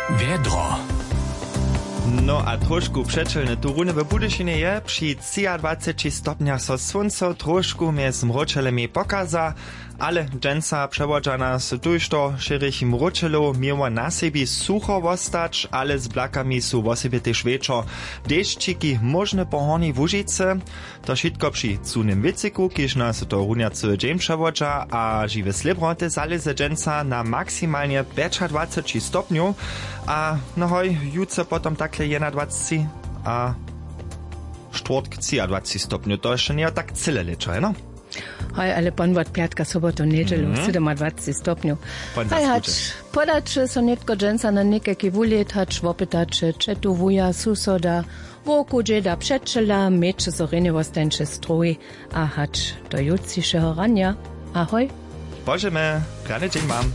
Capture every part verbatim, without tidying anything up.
Wiedro. No a trošku przeczelne tu rune w Budyšinie je przy dwudziestu stopniach so słońce trošku mjez mročelemi pokaza, ale dżęca przewodza z tużto szerych mročelów miała na sobie sucho wostać, ale z blakami są w sobie też wieczo deszczyki możne pohorni w Łužice. To wszystko przy cunym wicyku, kiż nas to runiacy dzień przewodza, a żywe slibroty zaleze dżęca na maksymalnie dwadzieścia stopniów, a no hoj, jutro potom takle je na dwadzieścia, a czwartk dwadzieścia stopniów, to jeszcze nie tak cyle liczy, no? Hej, ale ponwod piatka, sobotu, niedzielu, mm-hmm. dwadzieścia stopniów. Hej, hacz, podacze so netko dżęca na niekaki wuliet, hacz wopytacze, czetu wuja, susoda, woku dżeda przeczela, mecze zoriny wostańcze strój, a hacz do jutrzejszego rania. Ahoj. Bożemy, plany dzień mam.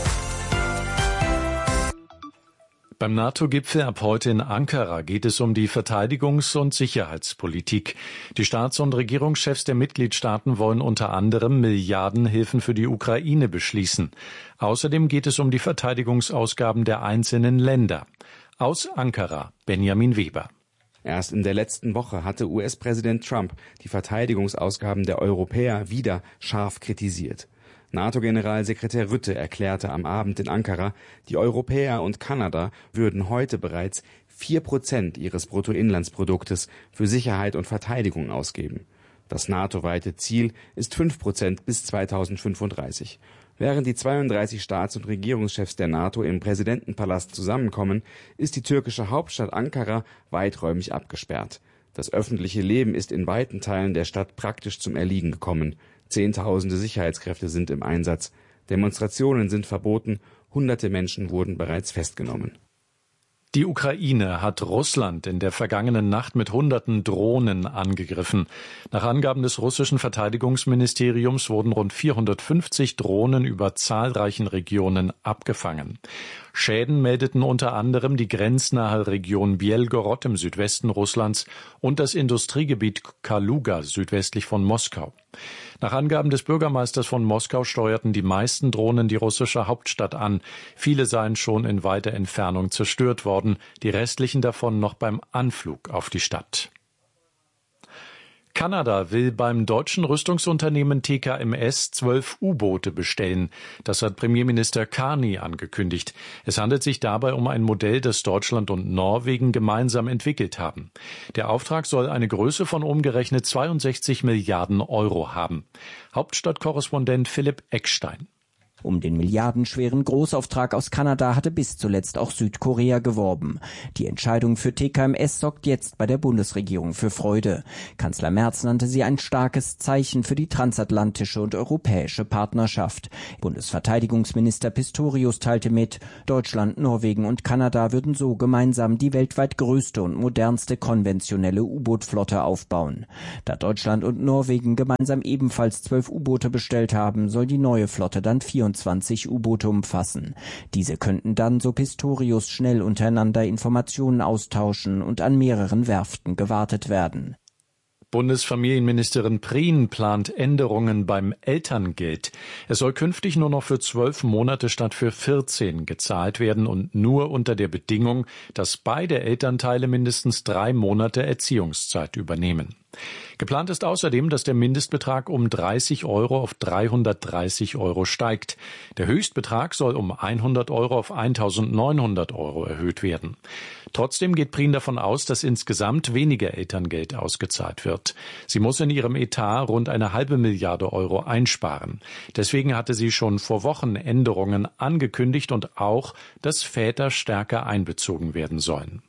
Beim NATO-Gipfel ab heute in Ankara geht es um die Verteidigungs- und Sicherheitspolitik. Die Staats- und Regierungschefs der Mitgliedstaaten wollen unter anderem Milliardenhilfen für die Ukraine beschließen. Außerdem geht es um die Verteidigungsausgaben der einzelnen Länder. Aus Ankara, Benjamin Weber. Erst in der letzten Woche hatte U S-Präsident Trump die Verteidigungsausgaben der Europäer wieder scharf kritisiert. NATO-Generalsekretär Rutte erklärte am Abend in Ankara, die Europäer und Kanada würden heute bereits vier Prozent ihres Bruttoinlandsproduktes für Sicherheit und Verteidigung ausgeben. Das NATO-weite Ziel ist fünf Prozent bis zweitausendfünfunddreißig. Während die zweiunddreißig Staats- und Regierungschefs der NATO im Präsidentenpalast zusammenkommen, ist die türkische Hauptstadt Ankara weiträumig abgesperrt. Das öffentliche Leben ist in weiten Teilen der Stadt praktisch zum Erliegen gekommen. Zehntausende Sicherheitskräfte sind im Einsatz. Demonstrationen sind verboten. Hunderte Menschen wurden bereits festgenommen. Die Ukraine hat Russland in der vergangenen Nacht mit hunderten Drohnen angegriffen. Nach Angaben des russischen Verteidigungsministeriums wurden rund vierhundertfünfzig Drohnen über zahlreichen Regionen abgefangen. Schäden meldeten unter anderem die grenznahe Region Belgorod im Südwesten Russlands und das Industriegebiet Kaluga südwestlich von Moskau. Nach Angaben des Bürgermeisters von Moskau steuerten die meisten Drohnen die russische Hauptstadt an. Viele seien schon in weiter Entfernung zerstört worden, die restlichen davon noch beim Anflug auf die Stadt. Kanada will beim deutschen Rüstungsunternehmen T K M S zwölf U-Boote bestellen. Das hat Premierminister Carney angekündigt. Es handelt sich dabei um ein Modell, das Deutschland und Norwegen gemeinsam entwickelt haben. Der Auftrag soll eine Größe von umgerechnet zweiundsechzig Milliarden Euro haben. Hauptstadtkorrespondent Philipp Eckstein. Um den milliardenschweren Großauftrag aus Kanada hatte bis zuletzt auch Südkorea geworben. Die Entscheidung für T K M S sorgt jetzt bei der Bundesregierung für Freude. Kanzler Merz nannte sie ein starkes Zeichen für die transatlantische und europäische Partnerschaft. Bundesverteidigungsminister Pistorius teilte mit, Deutschland, Norwegen und Kanada würden so gemeinsam die weltweit größte und modernste konventionelle U-Boot-Flotte aufbauen. Da Deutschland und Norwegen gemeinsam ebenfalls zwölf U-Boote bestellt haben, soll die neue Flotte dann vierundzwanzig U-Boote umfassen. Diese könnten dann, so Pistorius, schnell untereinander Informationen austauschen und an mehreren Werften gewartet werden. Bundesfamilienministerin Prien plant Änderungen beim Elterngeld. Es soll künftig nur noch für zwölf Monate statt für vierzehn gezahlt werden und nur unter der Bedingung, dass beide Elternteile mindestens drei Monate Erziehungszeit übernehmen. Geplant ist außerdem, dass der Mindestbetrag um dreißig Euro auf dreihundertdreißig Euro steigt. Der Höchstbetrag soll um hundert Euro auf eintausendneunhundert Euro erhöht werden. Trotzdem geht Prien davon aus, dass insgesamt weniger Elterngeld ausgezahlt wird. Sie muss in ihrem Etat rund eine halbe Milliarde Euro einsparen. Deswegen hatte sie schon vor Wochen Änderungen angekündigt und auch, dass Väter stärker einbezogen werden sollen.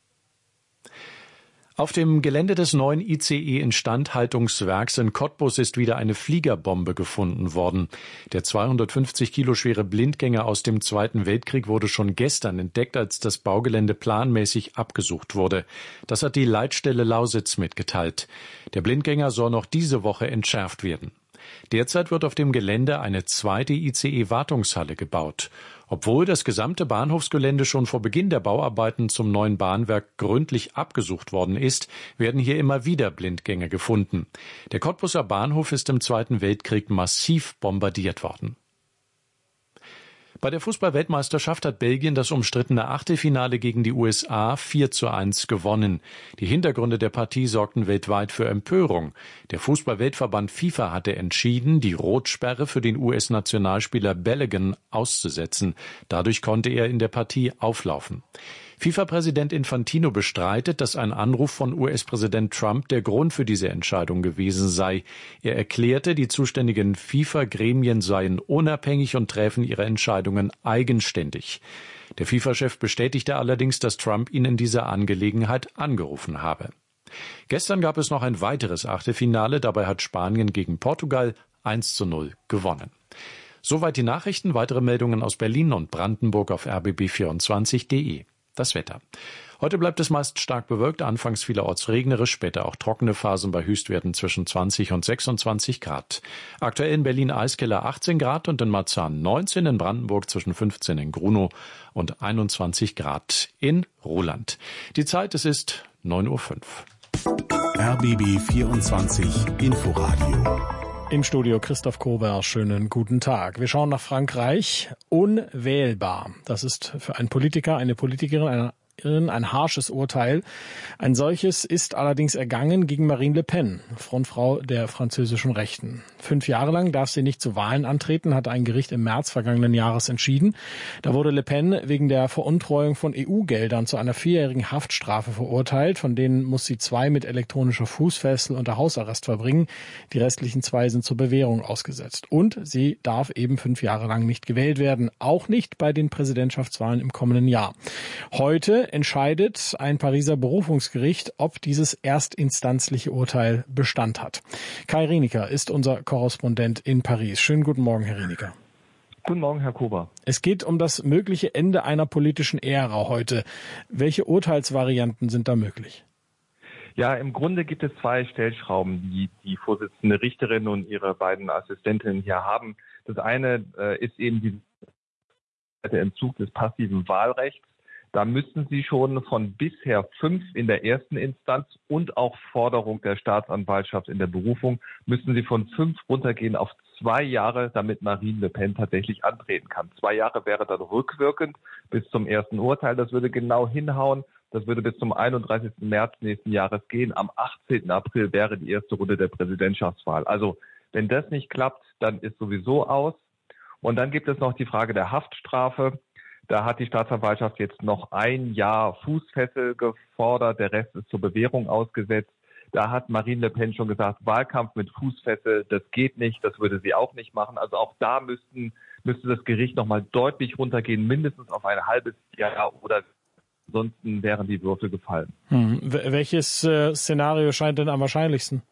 Auf dem Gelände des neuen I C E-Instandhaltungswerks in Cottbus ist wieder eine Fliegerbombe gefunden worden. Der zweihundertfünfzig Kilo schwere Blindgänger aus dem Zweiten Weltkrieg wurde schon gestern entdeckt, als das Baugelände planmäßig abgesucht wurde. Das hat die Leitstelle Lausitz mitgeteilt. Der Blindgänger soll noch diese Woche entschärft werden. Derzeit wird auf dem Gelände eine zweite I C E-Wartungshalle gebaut. Obwohl das gesamte Bahnhofsgelände schon vor Beginn der Bauarbeiten zum neuen Bahnwerk gründlich abgesucht worden ist, werden hier immer wieder Blindgänger gefunden. Der Cottbuser Bahnhof ist im Zweiten Weltkrieg massiv bombardiert worden. Bei der Fußball-Weltmeisterschaft hat Belgien das umstrittene Achtelfinale gegen die U S A vier zu eins gewonnen. Die Hintergründe der Partie sorgten weltweit für Empörung. Der Fußball-Weltverband FIFA hatte entschieden, die Rotsperre für den U S-Nationalspieler Balogun auszusetzen. Dadurch konnte er in der Partie auflaufen. FIFA-Präsident Infantino bestreitet, dass ein Anruf von U S-Präsident Trump der Grund für diese Entscheidung gewesen sei. Er erklärte, die zuständigen FIFA-Gremien seien unabhängig und träfen ihre Entscheidungen eigenständig. Der FIFA-Chef bestätigte allerdings, dass Trump ihn in dieser Angelegenheit angerufen habe. Gestern gab es noch ein weiteres Achtelfinale. Dabei hat Spanien gegen Portugal eins zu null gewonnen. Soweit die Nachrichten. Weitere Meldungen aus Berlin und Brandenburg auf r b b vierundzwanzig punkt de. Das Wetter. Heute bleibt es meist stark bewölkt, anfangs vielerorts regnerisch, später auch trockene Phasen bei Höchstwerten zwischen zwanzig und sechsundzwanzig Grad. Aktuell in Berlin Eiskeller achtzehn Grad und in Marzahn neunzehn, in Brandenburg zwischen fünfzehn in Grunow und einundzwanzig Grad in Roland. Die Zeit, es ist neun Uhr fünf. R B B vierundzwanzig Inforadio. Im Studio Christoph Kober, schönen guten Tag. Wir schauen nach Frankreich. Unwählbar. Das ist für einen Politiker, eine Politikerin, eine ein harsches Urteil. Ein solches ist allerdings ergangen gegen Marine Le Pen, Frontfrau der französischen Rechten. Fünf Jahre lang darf sie nicht zu Wahlen antreten, hat ein Gericht im März vergangenen Jahres entschieden. Da wurde Le Pen wegen der Veruntreuung von E U-Geldern zu einer vierjährigen Haftstrafe verurteilt. Von denen muss sie zwei mit elektronischer Fußfessel unter Hausarrest verbringen. Die restlichen zwei sind zur Bewährung ausgesetzt. Und sie darf eben fünf Jahre lang nicht gewählt werden. Auch nicht bei den Präsidentschaftswahlen im kommenden Jahr. Heute entscheidet ein Pariser Berufungsgericht, ob dieses erstinstanzliche Urteil Bestand hat. Kai Rieniker ist unser Korrespondent in Paris. Schönen guten Morgen, Herr Rieniker. Guten Morgen, Herr Kober. Es geht um das mögliche Ende einer politischen Ära heute. Welche Urteilsvarianten sind da möglich? Ja, im Grunde gibt es zwei Stellschrauben, die die Vorsitzende Richterin und ihre beiden Assistentinnen hier haben. Das eine äh, ist eben der Entzug des passiven Wahlrechts. Da müssen Sie schon von bisher fünf in der ersten Instanz und auch Forderung der Staatsanwaltschaft in der Berufung, müssen Sie von fünf runtergehen auf zwei Jahre, damit Marine Le Pen tatsächlich antreten kann. Zwei Jahre wäre dann rückwirkend bis zum ersten Urteil. Das würde genau hinhauen. Das würde bis zum einunddreißigsten März nächsten Jahres gehen. Am achtzehnten April wäre die erste Runde der Präsidentschaftswahl. Also wenn das nicht klappt, dann ist sowieso aus. Und dann gibt es noch die Frage der Haftstrafe. Da hat die Staatsanwaltschaft jetzt noch ein Jahr Fußfessel gefordert, der Rest ist zur Bewährung ausgesetzt. Da hat Marine Le Pen schon gesagt, Wahlkampf mit Fußfessel, das geht nicht, das würde sie auch nicht machen. Also auch da müssten, müsste das Gericht nochmal deutlich runtergehen, mindestens auf ein halbes Jahr oder ansonsten wären die Würfel gefallen. Hm. Welches äh, Szenario scheint denn am wahrscheinlichsten?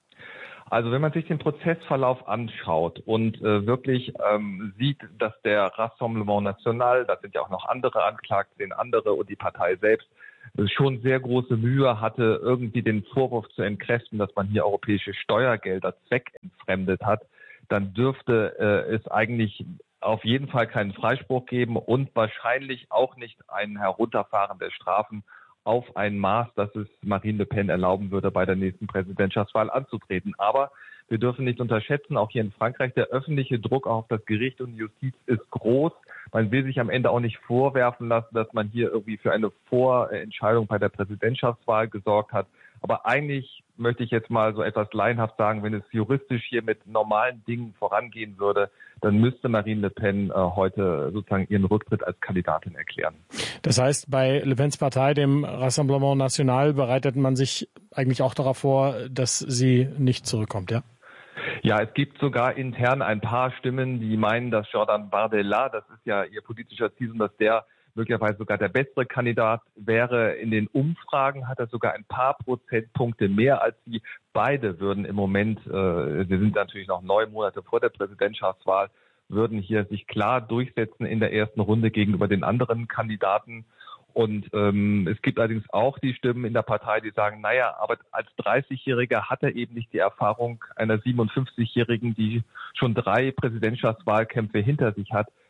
Also wenn man sich den Prozessverlauf anschaut und äh, wirklich ähm, sieht, dass der Rassemblement National, da sind ja auch noch andere anklagt, zehn andere und die Partei selbst, äh, schon sehr große Mühe hatte, irgendwie den Vorwurf zu entkräften, dass man hier europäische Steuergelder zweckentfremdet hat, dann dürfte äh, es eigentlich auf jeden Fall keinen Freispruch geben und wahrscheinlich auch nicht ein Herunterfahren der Strafen auf ein Maß, das es Marine Le Pen erlauben würde, bei der nächsten Präsidentschaftswahl anzutreten. Aber wir dürfen nicht unterschätzen, auch hier in Frankreich, der öffentliche Druck auf das Gericht und die Justiz ist groß. Man will sich am Ende auch nicht vorwerfen lassen, dass man hier irgendwie für eine Vorentscheidung bei der Präsidentschaftswahl gesorgt hat. Aber eigentlich möchte ich jetzt mal so etwas laienhaft sagen, wenn es juristisch hier mit normalen Dingen vorangehen würde, dann müsste Marine Le Pen äh, heute sozusagen ihren Rücktritt als Kandidatin erklären. Das heißt, bei Le Pens Partei, dem Rassemblement National, bereitet man sich eigentlich auch darauf vor, dass sie nicht zurückkommt, ja? Ja, es gibt sogar intern ein paar Stimmen, die meinen, dass Jordan Bardella, das ist ja ihr politischer Ziel, und dass der möglicherweise sogar der bessere Kandidat wäre. In den Umfragen hat er sogar ein paar Prozentpunkte mehr als sie. Beide würden im Moment, äh, wir sind natürlich noch neun Monate vor der Präsidentschaftswahl, würden hier sich klar durchsetzen in der ersten Runde gegenüber den anderen Kandidaten. Und ähm, es gibt allerdings auch die Stimmen in der Partei, die sagen, naja, aber als dreißigjähriger hat er eben nicht die Erfahrung einer siebenundfünfzigjährigen, die schon drei Präsidentschaftswahlkämpfe hinter sich hat.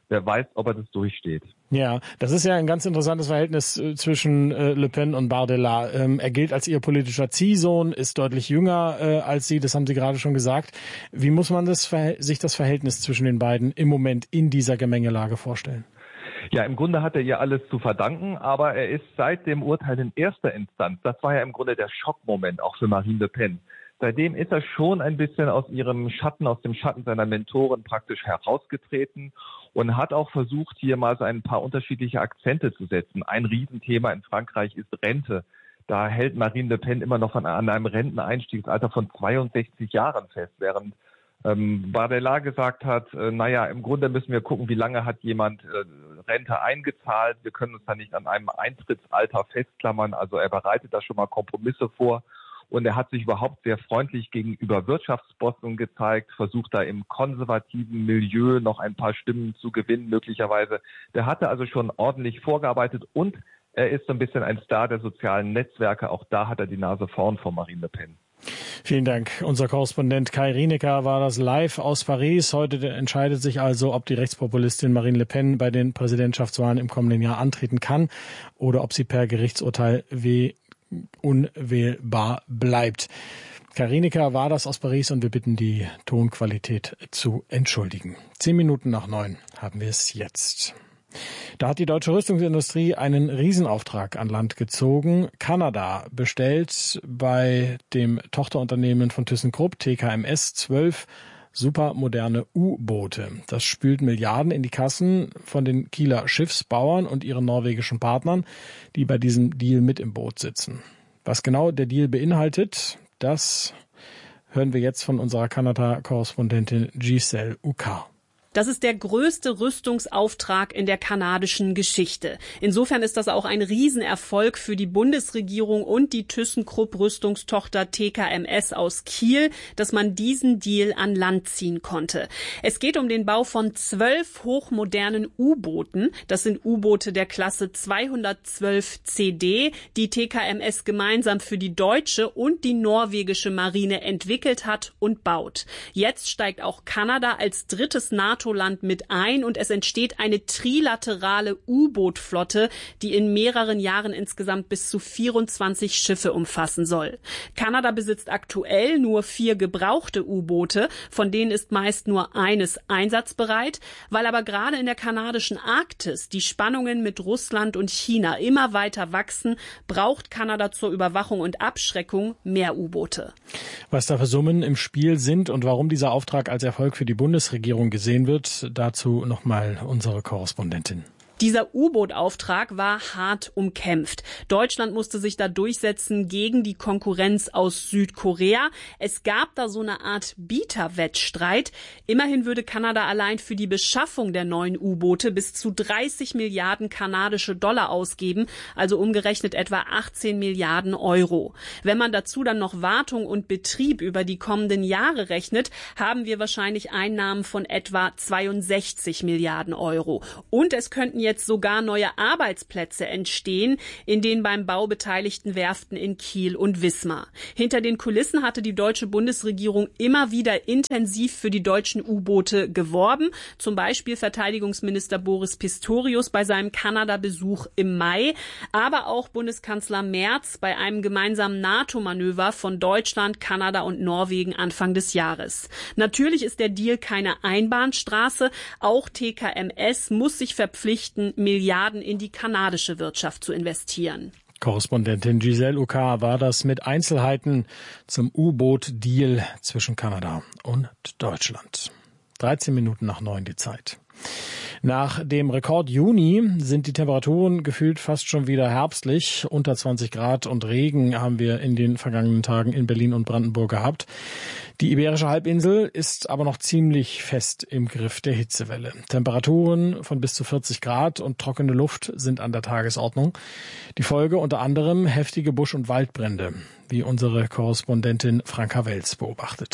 wer weiß, ob er das durchsteht. Ja, das ist ja ein ganz interessantes Verhältnis äh, zwischen äh, Le Pen und Bardella. Ähm, er gilt als ihr politischer Ziehsohn, ist deutlich jünger äh, als sie, das haben Sie gerade schon gesagt. Wie muss man das, sich das Verhältnis zwischen den beiden im Moment in dieser Gemengelage vorstellen? Ja, im Grunde hat er ihr alles zu verdanken, aber er ist seit dem Urteil in erster Instanz, das war ja im Grunde der Schockmoment auch für Marine Le Pen. Seitdem ist er schon ein bisschen aus ihrem Schatten, aus dem Schatten seiner Mentorin praktisch herausgetreten und hat auch versucht, hier mal so ein paar unterschiedliche Akzente zu setzen. Ein Riesenthema in Frankreich ist Rente. Da hält Marine Le Pen immer noch an einem Renteneinstiegsalter von zweiundsechzig Jahren fest, während ähm, Bardella gesagt hat, äh, naja, im Grunde müssen wir gucken, wie lange hat jemand äh, Rente eingezahlt. Wir können uns da nicht an einem Eintrittsalter festklammern. Also er bereitet da schon mal Kompromisse vor. Und er hat sich überhaupt sehr freundlich gegenüber Wirtschaftsbossen gezeigt, versucht da im konservativen Milieu noch ein paar Stimmen zu gewinnen möglicherweise. Der hatte also schon ordentlich vorgearbeitet und er ist so ein bisschen ein Star der sozialen Netzwerke. Auch da hat er die Nase vorn von Marine Le Pen. Vielen Dank. Unser Korrespondent Kai Rienecker war das live aus Paris. Heute entscheidet sich also, ob die Rechtspopulistin Marine Le Pen bei den Präsidentschaftswahlen im kommenden Jahr antreten kann oder ob sie per Gerichtsurteil wie unwählbar bleibt. Karinika war das aus Paris und wir bitten die Tonqualität zu entschuldigen. Zehn Minuten nach neun haben wir es jetzt. Da hat die deutsche Rüstungsindustrie einen Riesenauftrag an Land gezogen. Kanada bestellt bei dem Tochterunternehmen von ThyssenKrupp, T K M S, zwölf supermoderne U-Boote. Das spült Milliarden in die Kassen von den Kieler Schiffsbauern und ihren norwegischen Partnern, die bei diesem Deal mit im Boot sitzen. Was genau der Deal beinhaltet, das hören wir jetzt von unserer Kanada-Korrespondentin Giselle Uka. Das ist der größte Rüstungsauftrag in der kanadischen Geschichte. Insofern ist das auch ein Riesenerfolg für die Bundesregierung und die ThyssenKrupp-Rüstungstochter T K M S aus Kiel, dass man diesen Deal an Land ziehen konnte. Es geht um den Bau von zwölf hochmodernen U-Booten. Das sind U-Boote der Klasse zweihundertzwölf C D, die T K M S gemeinsam für die deutsche und die norwegische Marine entwickelt hat und baut. Jetzt steigt auch Kanada als drittes NATO-Land mit ein und es entsteht eine trilaterale U-Boot-Flotte, die in mehreren Jahren insgesamt bis zu vierundzwanzig Schiffe umfassen soll. Kanada besitzt aktuell nur vier gebrauchte U-Boote, von denen ist meist nur eines einsatzbereit. Weil aber gerade in der kanadischen Arktis die Spannungen mit Russland und China immer weiter wachsen, braucht Kanada zur Überwachung und Abschreckung mehr U-Boote. Was da für Summen im Spiel sind und warum dieser Auftrag als Erfolg für die Bundesregierung gesehen wird, dazu nochmal unsere Korrespondentin. Dieser U-Boot-Auftrag war hart umkämpft. Deutschland musste sich da durchsetzen gegen die Konkurrenz aus Südkorea. Es gab da so eine Art Bieterwettstreit. Immerhin würde Kanada allein für die Beschaffung der neuen U-Boote bis zu dreißig Milliarden kanadische Dollar ausgeben, also umgerechnet etwa achtzehn Milliarden Euro. Wenn man dazu dann noch Wartung und Betrieb über die kommenden Jahre rechnet, haben wir wahrscheinlich Einnahmen von etwa zweiundsechzig Milliarden Euro. Und es könnten jetzt sogar neue Arbeitsplätze entstehen in den beim Bau beteiligten Werften in Kiel und Wismar. Hinter den Kulissen hatte die deutsche Bundesregierung immer wieder intensiv für die deutschen U-Boote geworben. Zum Beispiel Verteidigungsminister Boris Pistorius bei seinem Kanada-Besuch im Mai, aber auch Bundeskanzler Merz bei einem gemeinsamen NATO-Manöver von Deutschland, Kanada und Norwegen Anfang des Jahres. Natürlich ist der Deal keine Einbahnstraße. Auch T K M S muss sich verpflichten, Milliarden in die kanadische Wirtschaft zu investieren. Korrespondentin Giselle Uka war das mit Einzelheiten zum U-Boot-Deal zwischen Kanada und Deutschland. dreizehn Minuten nach neun die Zeit. Nach dem Rekord Juni sind die Temperaturen gefühlt fast schon wieder herbstlich. Unter zwanzig Grad und Regen haben wir in den vergangenen Tagen in Berlin und Brandenburg gehabt. Die Iberische Halbinsel ist aber noch ziemlich fest im Griff der Hitzewelle. Temperaturen von bis zu vierzig Grad und trockene Luft sind an der Tagesordnung. Die Folge unter anderem heftige Busch- und Waldbrände, wie unsere Korrespondentin Franka Wels beobachtet.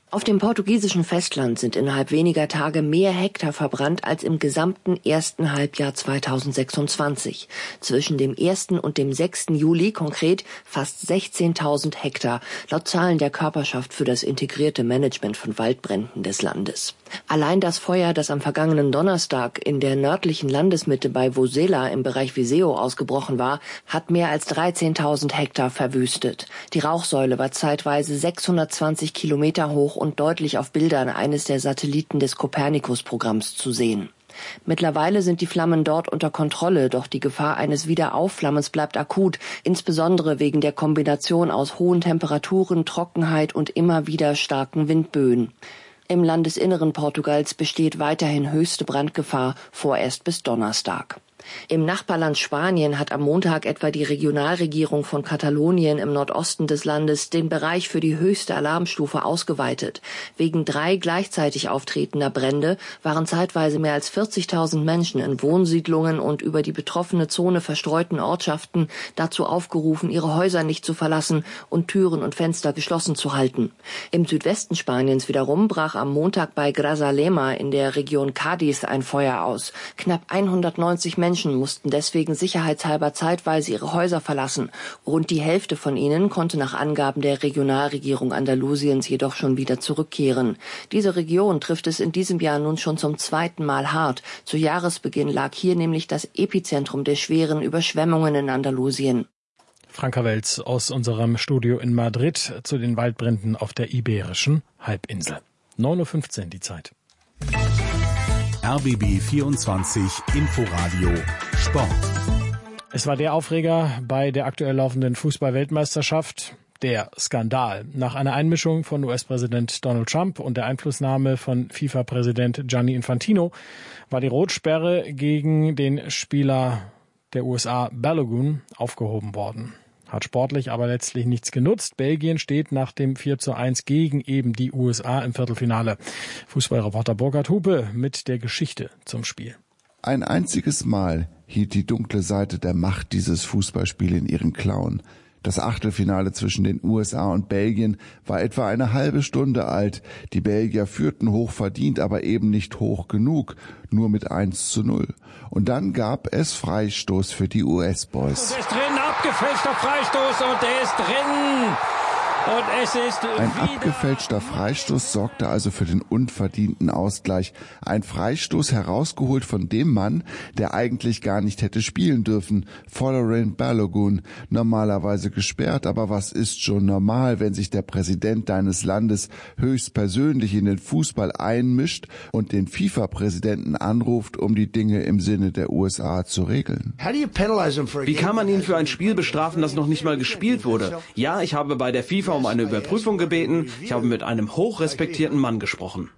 Auf dem portugiesischen Festland sind innerhalb weniger Tage mehr Hektar verbrannt als im gesamten ersten Halbjahr zweitausendsechsundzwanzig. Zwischen dem ersten und dem sechsten Juli konkret fast sechzehntausend Hektar, laut Zahlen der Körperschaft für das integrierte Management von Waldbränden des Landes. Allein das Feuer, das am vergangenen Donnerstag in der nördlichen Landesmitte bei Vozela im Bereich Viseu ausgebrochen war, hat mehr als dreizehntausend Hektar verwüstet. Die Rauchsäule war zeitweise sechshundertzwanzig Kilometer hoch und deutlich auf Bildern eines der Satelliten des Copernicus-Programms zu sehen. Mittlerweile sind die Flammen dort unter Kontrolle, doch die Gefahr eines Wiederaufflammens bleibt akut, insbesondere wegen der Kombination aus hohen Temperaturen, Trockenheit und immer wieder starken Windböen. Im Landesinneren Portugals besteht weiterhin höchste Brandgefahr, vorerst bis Donnerstag. Im Nachbarland Spanien hat am Montag etwa die Regionalregierung von Katalonien im Nordosten des Landes den Bereich für die höchste Alarmstufe ausgeweitet. Wegen drei gleichzeitig auftretender Brände waren zeitweise mehr als vierzigtausend Menschen in Wohnsiedlungen und über die betroffene Zone verstreuten Ortschaften dazu aufgerufen, ihre Häuser nicht zu verlassen und Türen und Fenster geschlossen zu halten. Im Südwesten Spaniens wiederum brach am Montag bei Grazalema in der Region Cádiz ein Feuer aus. Knapp hundertneunzig Menschen mussten deswegen sicherheitshalber zeitweise ihre Häuser verlassen. Rund die Hälfte von ihnen konnte nach Angaben der Regionalregierung Andalusiens jedoch schon wieder zurückkehren. Diese Region trifft es in diesem Jahr nun schon zum zweiten Mal hart. Zu Jahresbeginn lag hier nämlich das Epizentrum der schweren Überschwemmungen in Andalusien. Franka Welz aus unserem Studio in Madrid zu den Waldbränden auf der Iberischen Halbinsel. neun Uhr fünfzehn die Zeit. R B B vierundzwanzig Inforadio Sport. Es war der Aufreger bei der aktuell laufenden Fußball-Weltmeisterschaft, der Skandal. Nach einer Einmischung von U S-Präsident Donald Trump und der Einflussnahme von FIFA-Präsident Gianni Infantino war die Rotsperre gegen den Spieler der U S A Balogun aufgehoben worden. Hat sportlich aber letztlich nichts genutzt. Belgien steht nach dem vier zu eins gegen eben die U S A im Viertelfinale. Fußballreporter Burkhard Hupe mit der Geschichte zum Spiel. Ein einziges Mal hielt die dunkle Seite der Macht dieses Fußballspiel in ihren Klauen. Das Achtelfinale zwischen den U S A und Belgien war etwa eine halbe Stunde alt. Die Belgier führten hochverdient, aber eben nicht hoch genug, nur mit eins zu null. Und dann gab es Freistoß für die U S-Boys. Der ist drin, abgefälschter Freistoß und der ist drin. Und es ist Ein abgefälschter Freistoß sorgte also für den unverdienten Ausgleich. Ein Freistoß herausgeholt von dem Mann, der eigentlich gar nicht hätte spielen dürfen, Folarin Balogun. Normalerweise gesperrt, aber was ist schon normal, wenn sich der Präsident deines Landes höchstpersönlich in den Fußball einmischt und den FIFA-Präsidenten anruft, um die Dinge im Sinne der U S A zu regeln? Wie kann man ihn für ein Spiel bestrafen, das noch nicht mal gespielt wurde? Ja, ich habe bei der FIFA um eine Überprüfung gebeten. Ich habe mit einem hochrespektierten Mann gesprochen.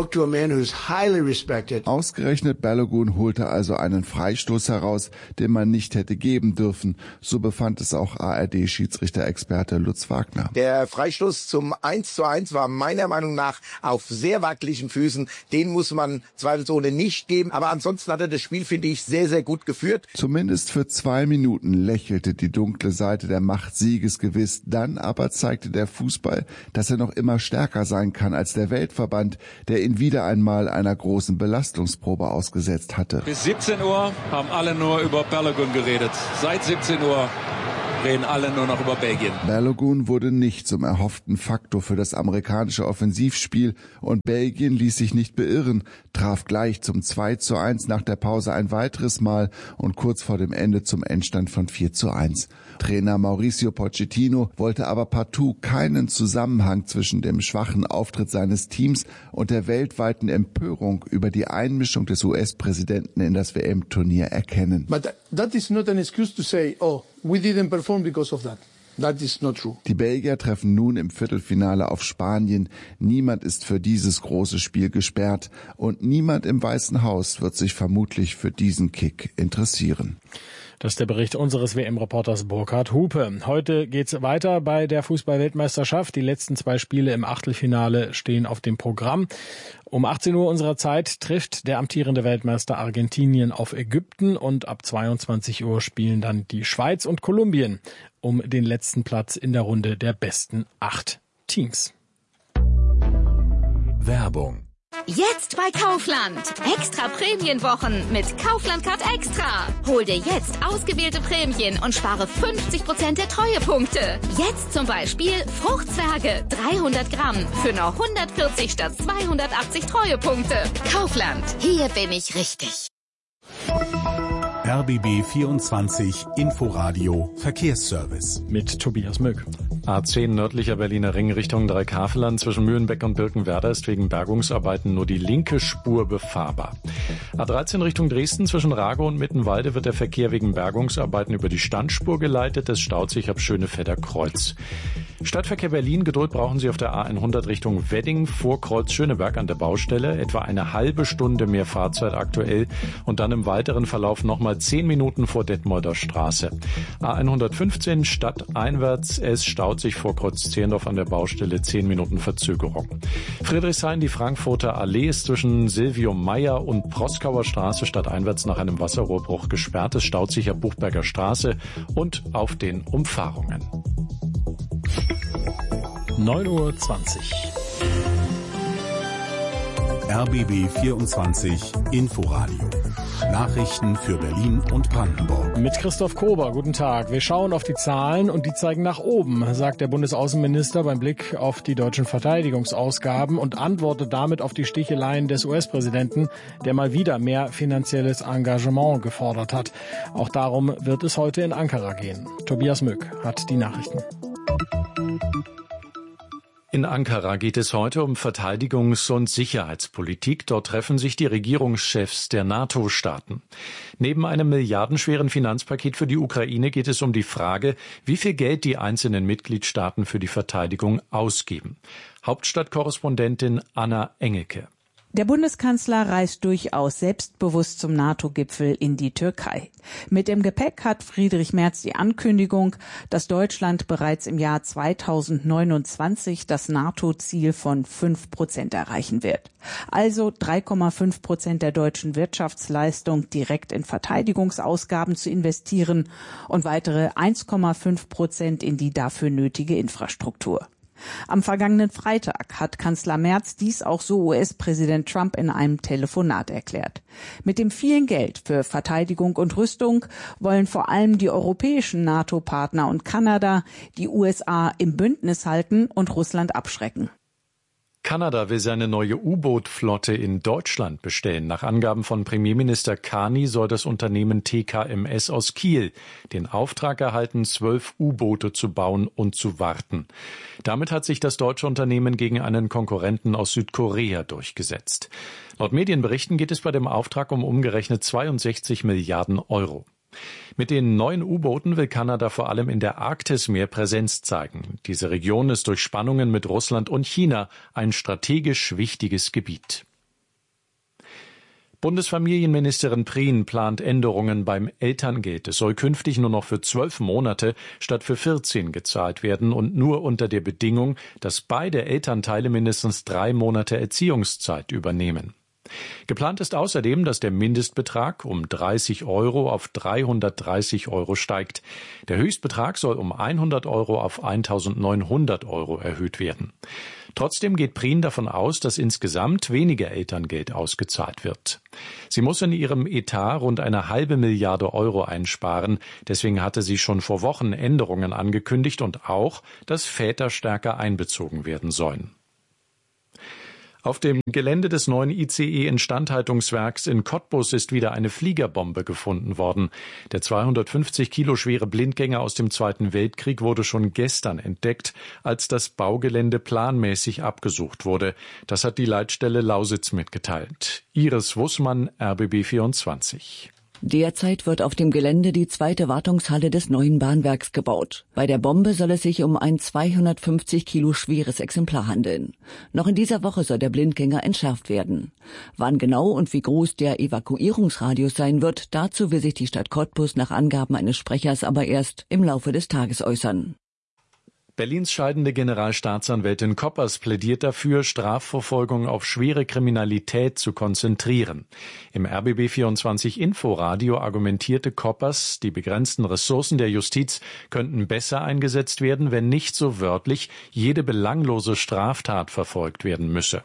Ausgerechnet Balogun holte also einen Freistoß heraus, den man nicht hätte geben dürfen. So befand es auch A R D-Schiedsrichter-Experte Lutz Wagner. Der Freistoß zum eins zu eins war meiner Meinung nach auf sehr wackeligen Füßen. Den muss man zweifelsohne nicht geben. Aber ansonsten hat er das Spiel, finde ich, sehr, sehr gut geführt. Zumindest für zwei Minuten lächelte die dunkle Seite der Macht siegesgewiss. Dann aber zeigte der Fußball, dass er noch immer stärker sein kann als der Weltverband, der ihn wieder einmal einer großen Belastungsprobe ausgesetzt hatte. Bis siebzehn Uhr haben alle nur über Balogun geredet. Seit siebzehn Uhr reden alle nur noch über Belgien. Balogun wurde nicht zum erhofften Faktor für das amerikanische Offensivspiel und Belgien ließ sich nicht beirren, traf gleich zum zwei zu eins nach der Pause ein weiteres Mal und kurz vor dem Ende zum Endstand von vier zu eins. Trainer Mauricio Pochettino wollte aber partout keinen Zusammenhang zwischen dem schwachen Auftritt seines Teams und der weltweiten Empörung über die Einmischung des U S-Präsidenten in das W M-Turnier erkennen. But that is not an excuse to say, oh, we didn't perform because of that. That is not true. Die Belgier treffen nun im Viertelfinale auf Spanien. Niemand ist für dieses große Spiel gesperrt und niemand im Weißen Haus wird sich vermutlich für diesen Kick interessieren. Das ist der Bericht unseres W M-Reporters Burkhard Hupe. Heute geht's weiter bei der Fußball-Weltmeisterschaft. Die letzten zwei Spiele im Achtelfinale stehen auf dem Programm. Um achtzehn Uhr unserer Zeit trifft der amtierende Weltmeister Argentinien auf Ägypten und ab zweiundzwanzig Uhr spielen dann die Schweiz und Kolumbien um den letzten Platz in der Runde der besten acht Teams. Werbung. Jetzt bei Kaufland. Extra Prämienwochen mit Kaufland Card Extra. Hol dir jetzt ausgewählte Prämien und spare fünfzig Prozent der Treuepunkte. Jetzt zum Beispiel Fruchtzwerge dreihundert Gramm für nur hundertvierzig statt zweihundertachtzig Treuepunkte. Kaufland. Hier bin ich richtig. R B B vierundzwanzig Inforadio Verkehrsservice. Mit Tobias Möck. A zehn nördlicher Berliner Ring Richtung Dreikafelland zwischen Mühlenbeck und Birkenwerder ist wegen Bergungsarbeiten nur die linke Spur befahrbar. A dreizehn Richtung Dresden zwischen Rago und Mittenwalde wird der Verkehr wegen Bergungsarbeiten über die Standspur geleitet. Es staut sich ab Schönefetter Kreuz. Stadtverkehr Berlin, Geduld brauchen Sie auf der A hundert Richtung Wedding vor Kreuz Schöneberg an der Baustelle. Etwa eine halbe Stunde mehr Fahrzeit aktuell und dann im weiteren Verlauf nochmal zehn Minuten vor Detmolder Straße. A hundertfünfzehn stadteinwärts, es staut sich vor Kreuz Zehlendorf an der Baustelle, zehn Minuten Verzögerung. Friedrichshain, die Frankfurter Allee ist zwischen Silvio Meyer und Proskauer Straße stadteinwärts nach einem Wasserrohrbruch gesperrt. Es staut sich ab Buchberger Straße und auf den Umfahrungen. neun Uhr zwanzig. R B B vierundzwanzig Inforadio. Nachrichten für Berlin und Brandenburg. Mit Christoph Kober, guten Tag. Wir schauen auf die Zahlen und die zeigen nach oben, sagt der Bundesaußenminister beim Blick auf die deutschen Verteidigungsausgaben und antwortet damit auf die Sticheleien des U S-Präsidenten, der mal wieder mehr finanzielles Engagement gefordert hat. Auch darum wird es heute in Ankara gehen. Tobias Möck hat die Nachrichten. In Ankara geht es heute um Verteidigungs- und Sicherheitspolitik. Dort treffen sich die Regierungschefs der NATO-Staaten. Neben einem milliardenschweren Finanzpaket für die Ukraine geht es um die Frage, wie viel Geld die einzelnen Mitgliedstaaten für die Verteidigung ausgeben. Hauptstadtkorrespondentin Anna Engelke. Der Bundeskanzler reist durchaus selbstbewusst zum NATO-Gipfel in die Türkei. Mit dem Gepäck hat Friedrich Merz die Ankündigung, dass Deutschland bereits im Jahr zweitausendneunundzwanzig das NATO-Ziel von fünf Prozent erreichen wird. Also drei Komma fünf Prozent der deutschen Wirtschaftsleistung direkt in Verteidigungsausgaben zu investieren und weitere eins Komma fünf Prozent in die dafür nötige Infrastruktur. Am vergangenen Freitag hat Kanzler Merz dies auch so U S-Präsident Trump in einem Telefonat erklärt. Mit dem vielen Geld für Verteidigung und Rüstung wollen vor allem die europäischen NATO-Partner und Kanada die U S A im Bündnis halten und Russland abschrecken. Kanada will seine neue U-Boot-Flotte in Deutschland bestellen. Nach Angaben von Premierminister Carney soll das Unternehmen T K M S aus Kiel den Auftrag erhalten, zwölf U-Boote zu bauen und zu warten. Damit hat sich das deutsche Unternehmen gegen einen Konkurrenten aus Südkorea durchgesetzt. Laut Medienberichten geht es bei dem Auftrag um umgerechnet zweiundsechzig Milliarden Euro. Mit den neuen U-Booten will Kanada vor allem in der Arktis mehr Präsenz zeigen. Diese Region ist durch Spannungen mit Russland und China ein strategisch wichtiges Gebiet. Bundesfamilienministerin Prien plant Änderungen beim Elterngeld. Es soll künftig nur noch für zwölf Monate statt für vierzehn gezahlt werden und nur unter der Bedingung, dass beide Elternteile mindestens drei Monate Erziehungszeit übernehmen. Geplant ist außerdem, dass der Mindestbetrag um dreißig Euro auf dreihundertdreißig Euro steigt. Der Höchstbetrag soll um hundert Euro auf eintausendneunhundert Euro erhöht werden. Trotzdem geht Prien davon aus, dass insgesamt weniger Elterngeld ausgezahlt wird. Sie muss in ihrem Etat rund eine halbe Milliarde Euro einsparen. Deswegen hatte sie schon vor Wochen Änderungen angekündigt und auch, dass Väter stärker einbezogen werden sollen. Auf dem Gelände des neuen I C E-Instandhaltungswerks in Cottbus ist wieder eine Fliegerbombe gefunden worden. Der zweihundertfünfzig Kilo schwere Blindgänger aus dem Zweiten Weltkrieg wurde schon gestern entdeckt, als das Baugelände planmäßig abgesucht wurde. Das hat die Leitstelle Lausitz mitgeteilt. Iris Wussmann, R B B vierundzwanzig. Derzeit wird auf dem Gelände die zweite Wartungshalle des neuen Bahnwerks gebaut. Bei der Bombe soll es sich um ein zweihundertfünfzig Kilo schweres Exemplar handeln. Noch in dieser Woche soll der Blindgänger entschärft werden. Wann genau und wie groß der Evakuierungsradius sein wird, dazu will sich die Stadt Cottbus nach Angaben eines Sprechers aber erst im Laufe des Tages äußern. Berlins scheidende Generalstaatsanwältin Koppers plädiert dafür, Strafverfolgung auf schwere Kriminalität zu konzentrieren. Im R B B vierundzwanzig Inforadio argumentierte Koppers, die begrenzten Ressourcen der Justiz könnten besser eingesetzt werden, wenn nicht so wörtlich jede belanglose Straftat verfolgt werden müsse.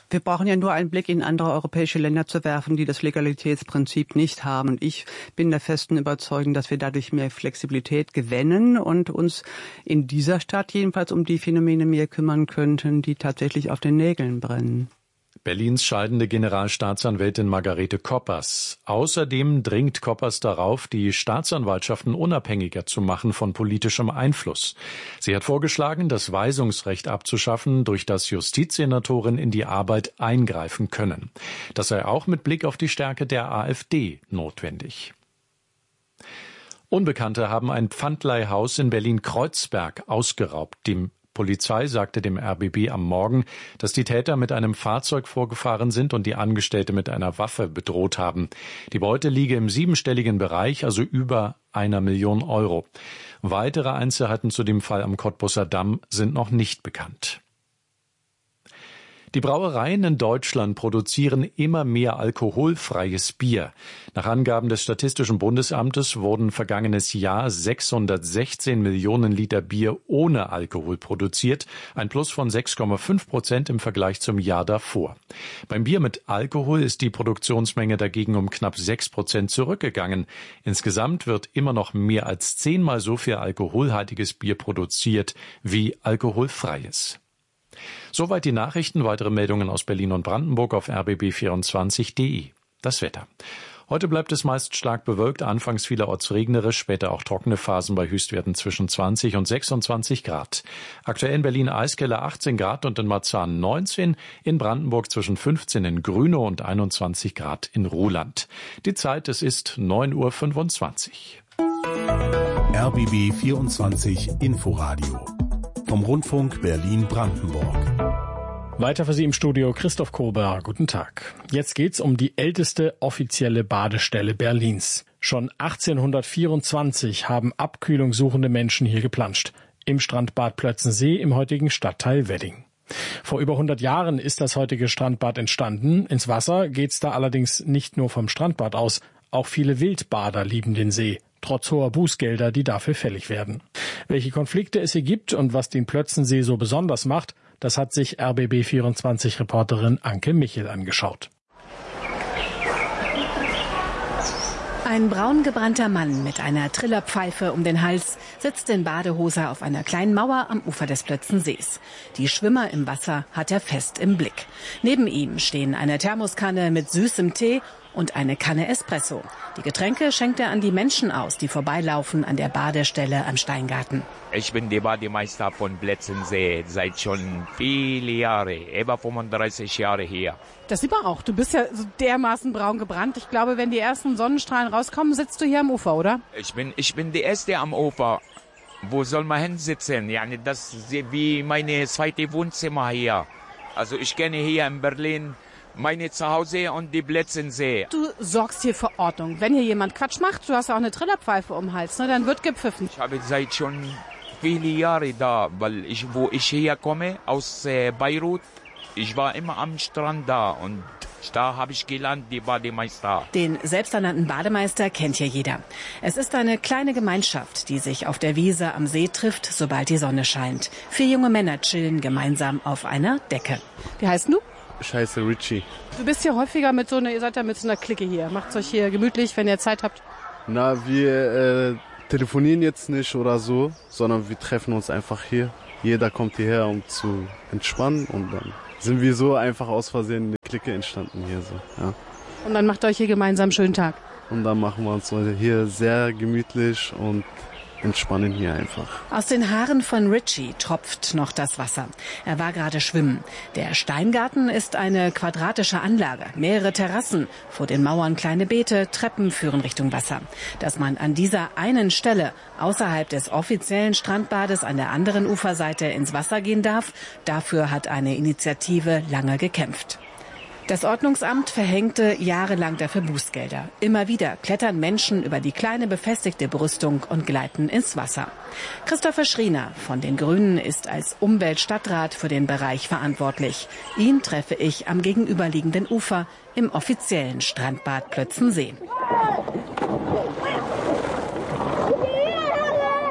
Wir brauchen ja nur einen Blick in andere europäische Länder zu werfen, die das Legalitätsprinzip nicht haben. Und ich bin der festen Überzeugung, dass wir dadurch mehr Flexibilität gewinnen und uns in dieser Stadt jedenfalls um die Phänomene mehr kümmern könnten, die tatsächlich auf den Nägeln brennen. Berlins scheidende Generalstaatsanwältin Margarete Koppers. Außerdem dringt Koppers darauf, die Staatsanwaltschaften unabhängiger zu machen von politischem Einfluss. Sie hat vorgeschlagen, das Weisungsrecht abzuschaffen, durch das Justizsenatoren in die Arbeit eingreifen können. Das sei auch mit Blick auf die Stärke der AfD notwendig. Unbekannte haben ein Pfandleihhaus in Berlin-Kreuzberg ausgeraubt. Die Polizei sagte dem R B B am Morgen, dass die Täter mit einem Fahrzeug vorgefahren sind und die Angestellte mit einer Waffe bedroht haben. Die Beute liege im siebenstelligen Bereich, also über einer Million Euro. Weitere Einzelheiten zu dem Fall am Cottbusser Damm sind noch nicht bekannt. Die Brauereien in Deutschland produzieren immer mehr alkoholfreies Bier. Nach Angaben des Statistischen Bundesamtes wurden vergangenes Jahr sechshundertsechzehn Millionen Liter Bier ohne Alkohol produziert, ein Plus von sechs Komma fünf Prozent im Vergleich zum Jahr davor. Beim Bier mit Alkohol ist die Produktionsmenge dagegen um knapp sechs Prozent zurückgegangen. Insgesamt wird immer noch mehr als zehnmal so viel alkoholhaltiges Bier produziert wie alkoholfreies. Soweit die Nachrichten. Weitere Meldungen aus Berlin und Brandenburg auf r b b vierundzwanzig punkt d e. Das Wetter. Heute bleibt es meist stark bewölkt, anfangs vielerorts regnerisch, später auch trockene Phasen bei Höchstwerten zwischen zwanzig und sechsundzwanzig Grad. Aktuell in Berlin Eiskeller achtzehn Grad und in Marzahn neunzehn, in Brandenburg zwischen fünfzehn in Grünow und einundzwanzig Grad in Ruhland. Die Zeit, es ist neun Uhr fünfundzwanzig. R B B vierundzwanzig Inforadio vom Rundfunk Berlin-Brandenburg. Weiter für Sie im Studio Christoph Kober. Guten Tag. Jetzt geht's um die älteste offizielle Badestelle Berlins. Schon achtzehnhundertvierundzwanzig haben abkühlungssuchende Menschen hier geplanscht. Im Strandbad Plötzensee im heutigen Stadtteil Wedding. Vor über hundert Jahren ist das heutige Strandbad entstanden. Ins Wasser geht's da allerdings nicht nur vom Strandbad aus. Auch viele Wildbader lieben den See, trotz hoher Bußgelder, die dafür fällig werden. Welche Konflikte es hier gibt und was den Plötzensee so besonders macht, das hat sich R B B vierundzwanzig-Reporterin Anke Michel angeschaut. Ein braungebrannter Mann mit einer Trillerpfeife um den Hals sitzt in Badehose auf einer kleinen Mauer am Ufer des Plötzensees. Die Schwimmer im Wasser hat er fest im Blick. Neben ihm stehen eine Thermoskanne mit süßem Tee und eine Kanne Espresso. Die Getränke schenkt er an die Menschen aus, die vorbeilaufen an der Badestelle am Steingarten. Ich bin der Bademeister von Plötzensee seit schon viele Jahre, über fünfunddreißig Jahre her. Das sieht man auch. Du bist ja so dermaßen braun gebrannt. Ich glaube, wenn die ersten Sonnenstrahlen rauskommen, sitzt du hier am Ufer, oder? Ich bin, ich bin der Erste am Ufer. Wo soll man hinsitzen? Ja, das ist wie meine zweite Wohnzimmer hier. Also ich kenne hier in Berlin meine Zuhause und die Plötzensee. Du sorgst hier für Ordnung. Wenn hier jemand Quatsch macht, du hast ja auch eine Trillerpfeife um den Hals, ne, dann wird gepfiffen. Ich habe seit schon viele Jahre da, weil ich, wo ich herkomme, aus äh, Beirut, ich war immer am Strand da und da habe ich gelernt, die Bademeister. Den selbsternannten Bademeister kennt hier jeder. Es ist eine kleine Gemeinschaft, die sich auf der Wiese am See trifft, sobald die Sonne scheint. Vier junge Männer chillen gemeinsam auf einer Decke. Wie heißt du? Ich heiße Richie. Du bist hier häufiger mit so einer, ihr seid ja mit so einer Clique hier. Macht's euch hier gemütlich, wenn ihr Zeit habt? Na, wir äh, telefonieren jetzt nicht oder so, sondern wir treffen uns einfach hier. Jeder kommt hierher, um zu entspannen und dann sind wir so einfach aus Versehen eine Clique entstanden hier so. Ja. Und dann macht ihr euch hier gemeinsam einen schönen Tag. Und dann machen wir uns hier sehr gemütlich und entspannen hier einfach. Aus den Haaren von Richie tropft noch das Wasser. Er war gerade schwimmen. Der Steingarten ist eine quadratische Anlage, mehrere Terrassen, vor den Mauern kleine Beete, Treppen führen Richtung Wasser. Dass man an dieser einen Stelle außerhalb des offiziellen Strandbades an der anderen Uferseite ins Wasser gehen darf, dafür hat eine Initiative lange gekämpft. Das Ordnungsamt verhängte jahrelang dafür Bußgelder. Immer wieder klettern Menschen über die kleine befestigte Brüstung und gleiten ins Wasser. Christopher Schriener von den Grünen ist als Umweltstadtrat für den Bereich verantwortlich. Ihn treffe ich am gegenüberliegenden Ufer im offiziellen Strandbad Plötzensee.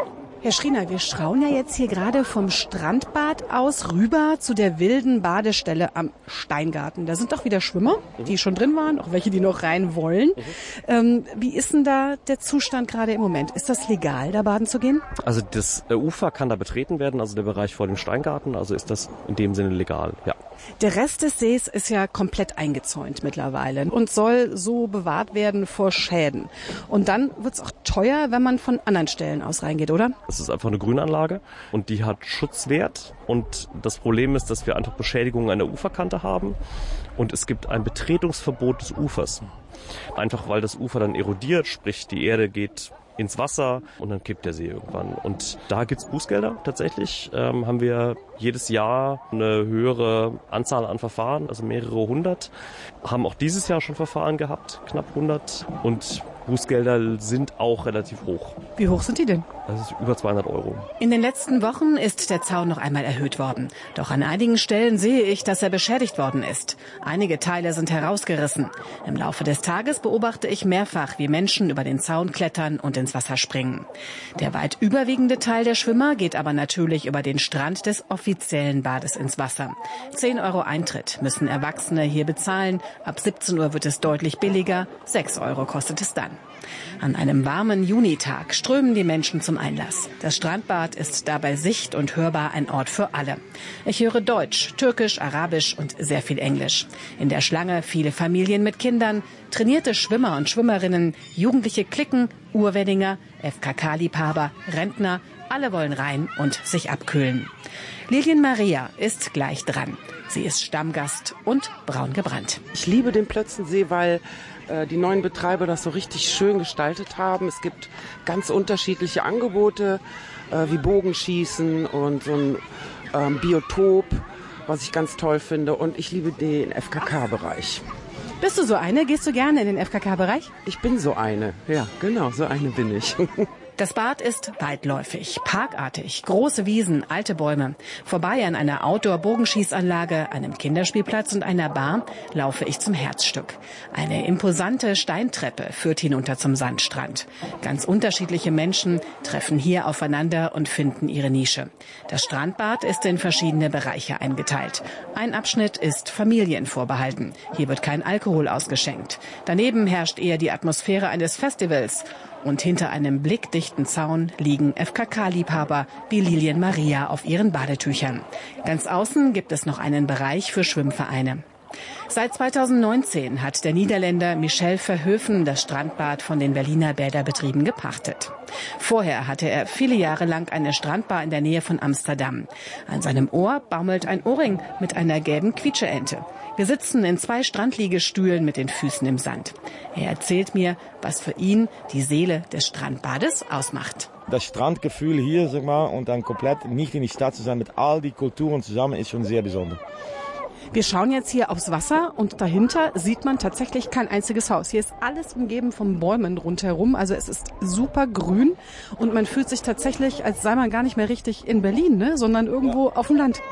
Herr Schriener, wir schauen ja jetzt hier gerade vom Strandbad aus rüber zu der wilden Badestelle am Steingarten. Da sind doch wieder Schwimmer, die schon drin waren, auch welche, die noch rein wollen. Mhm. Ähm, wie ist denn da der Zustand gerade im Moment? Ist das legal, da baden zu gehen? Also das Ufer kann da betreten werden, also der Bereich vor dem Steingarten, also ist das in dem Sinne legal, ja. Der Rest des Sees ist ja komplett eingezäunt mittlerweile und soll so bewahrt werden vor Schäden. Und dann wird's auch teuer, wenn man von anderen Stellen aus reingeht, oder? Es ist einfach eine Grünanlage und die hat Schutzwert. Und das Problem ist, dass wir einfach Beschädigungen an der Uferkante haben und es gibt ein Betretungsverbot des Ufers. Einfach weil das Ufer dann erodiert, sprich die Erde geht ins Wasser und dann kippt der See irgendwann. Und da gibt's Bußgelder tatsächlich. Ähm, haben wir jedes Jahr eine höhere Anzahl an Verfahren, also mehrere hundert. Haben auch dieses Jahr schon Verfahren gehabt, knapp hundert. Und Bußgelder sind auch relativ hoch. Wie hoch sind die denn? Das ist über zweihundert Euro. In den letzten Wochen ist der Zaun noch einmal erhöht worden. Doch an einigen Stellen sehe ich, dass er beschädigt worden ist. Einige Teile sind herausgerissen. Im Laufe des Tages beobachte ich mehrfach, wie Menschen über den Zaun klettern und ins Wasser springen. Der weit überwiegende Teil der Schwimmer geht aber natürlich über den Strand des offiziellen Bades ins Wasser. zehn Euro Eintritt müssen Erwachsene hier bezahlen. Ab siebzehn Uhr wird es deutlich billiger. sechs Euro kostet es dann. An einem warmen Junitag strömen die Menschen zum Einlass. Das Strandbad ist dabei sicht- und hörbar ein Ort für alle. Ich höre Deutsch, Türkisch, Arabisch und sehr viel Englisch. In der Schlange viele Familien mit Kindern, trainierte Schwimmer und Schwimmerinnen, jugendliche Cliquen, Urweddinger, F K K-Liebhaber, Rentner. Alle wollen rein und sich abkühlen. Lilian Maria ist gleich dran. Sie ist Stammgast und braun gebrannt. Ich liebe den Plötzensee, weil äh, die neuen Betreiber das so richtig schön gestaltet haben. Es gibt ganz unterschiedliche Angebote, äh, wie Bogenschießen und so ein ähm, Biotop, was ich ganz toll finde. Und ich liebe den F K K-Bereich. Bist du so eine? Gehst du gerne in den F K K-Bereich? Ich bin so eine, ja, genau, so eine bin ich. Das Bad ist weitläufig, parkartig, große Wiesen, alte Bäume. Vorbei an einer Outdoor-Bogenschießanlage, einem Kinderspielplatz und einer Bar laufe ich zum Herzstück. Eine imposante Steintreppe führt hinunter zum Sandstrand. Ganz unterschiedliche Menschen treffen hier aufeinander und finden ihre Nische. Das Strandbad ist in verschiedene Bereiche eingeteilt. Ein Abschnitt ist Familien vorbehalten. Hier wird kein Alkohol ausgeschenkt. Daneben herrscht eher die Atmosphäre eines Festivals. Und hinter einem blickdichten Zaun liegen F K K-Liebhaber wie Lilian Maria auf ihren Badetüchern. Ganz außen gibt es noch einen Bereich für Schwimmvereine. Seit zweitausendneunzehn hat der Niederländer Michel Verhoeven das Strandbad von den Berliner Bäderbetrieben gepachtet. Vorher hatte er viele Jahre lang eine Strandbar in der Nähe von Amsterdam. An seinem Ohr baumelt ein Ohrring mit einer gelben Quietscheente. Wir sitzen in zwei Strandliegestühlen mit den Füßen im Sand. Er erzählt mir, was für ihn die Seele des Strandbades ausmacht. Das Strandgefühl hier, sag mal, und dann komplett nicht in die Stadt zu sein mit all die Kulturen zusammen, ist schon sehr besonders. Wir schauen jetzt hier aufs Wasser und dahinter sieht man tatsächlich kein einziges Haus. Hier ist alles umgeben von Bäumen rundherum, also es ist super grün und man fühlt sich tatsächlich, als sei man gar nicht mehr richtig in Berlin, ne, sondern irgendwo auf dem Land.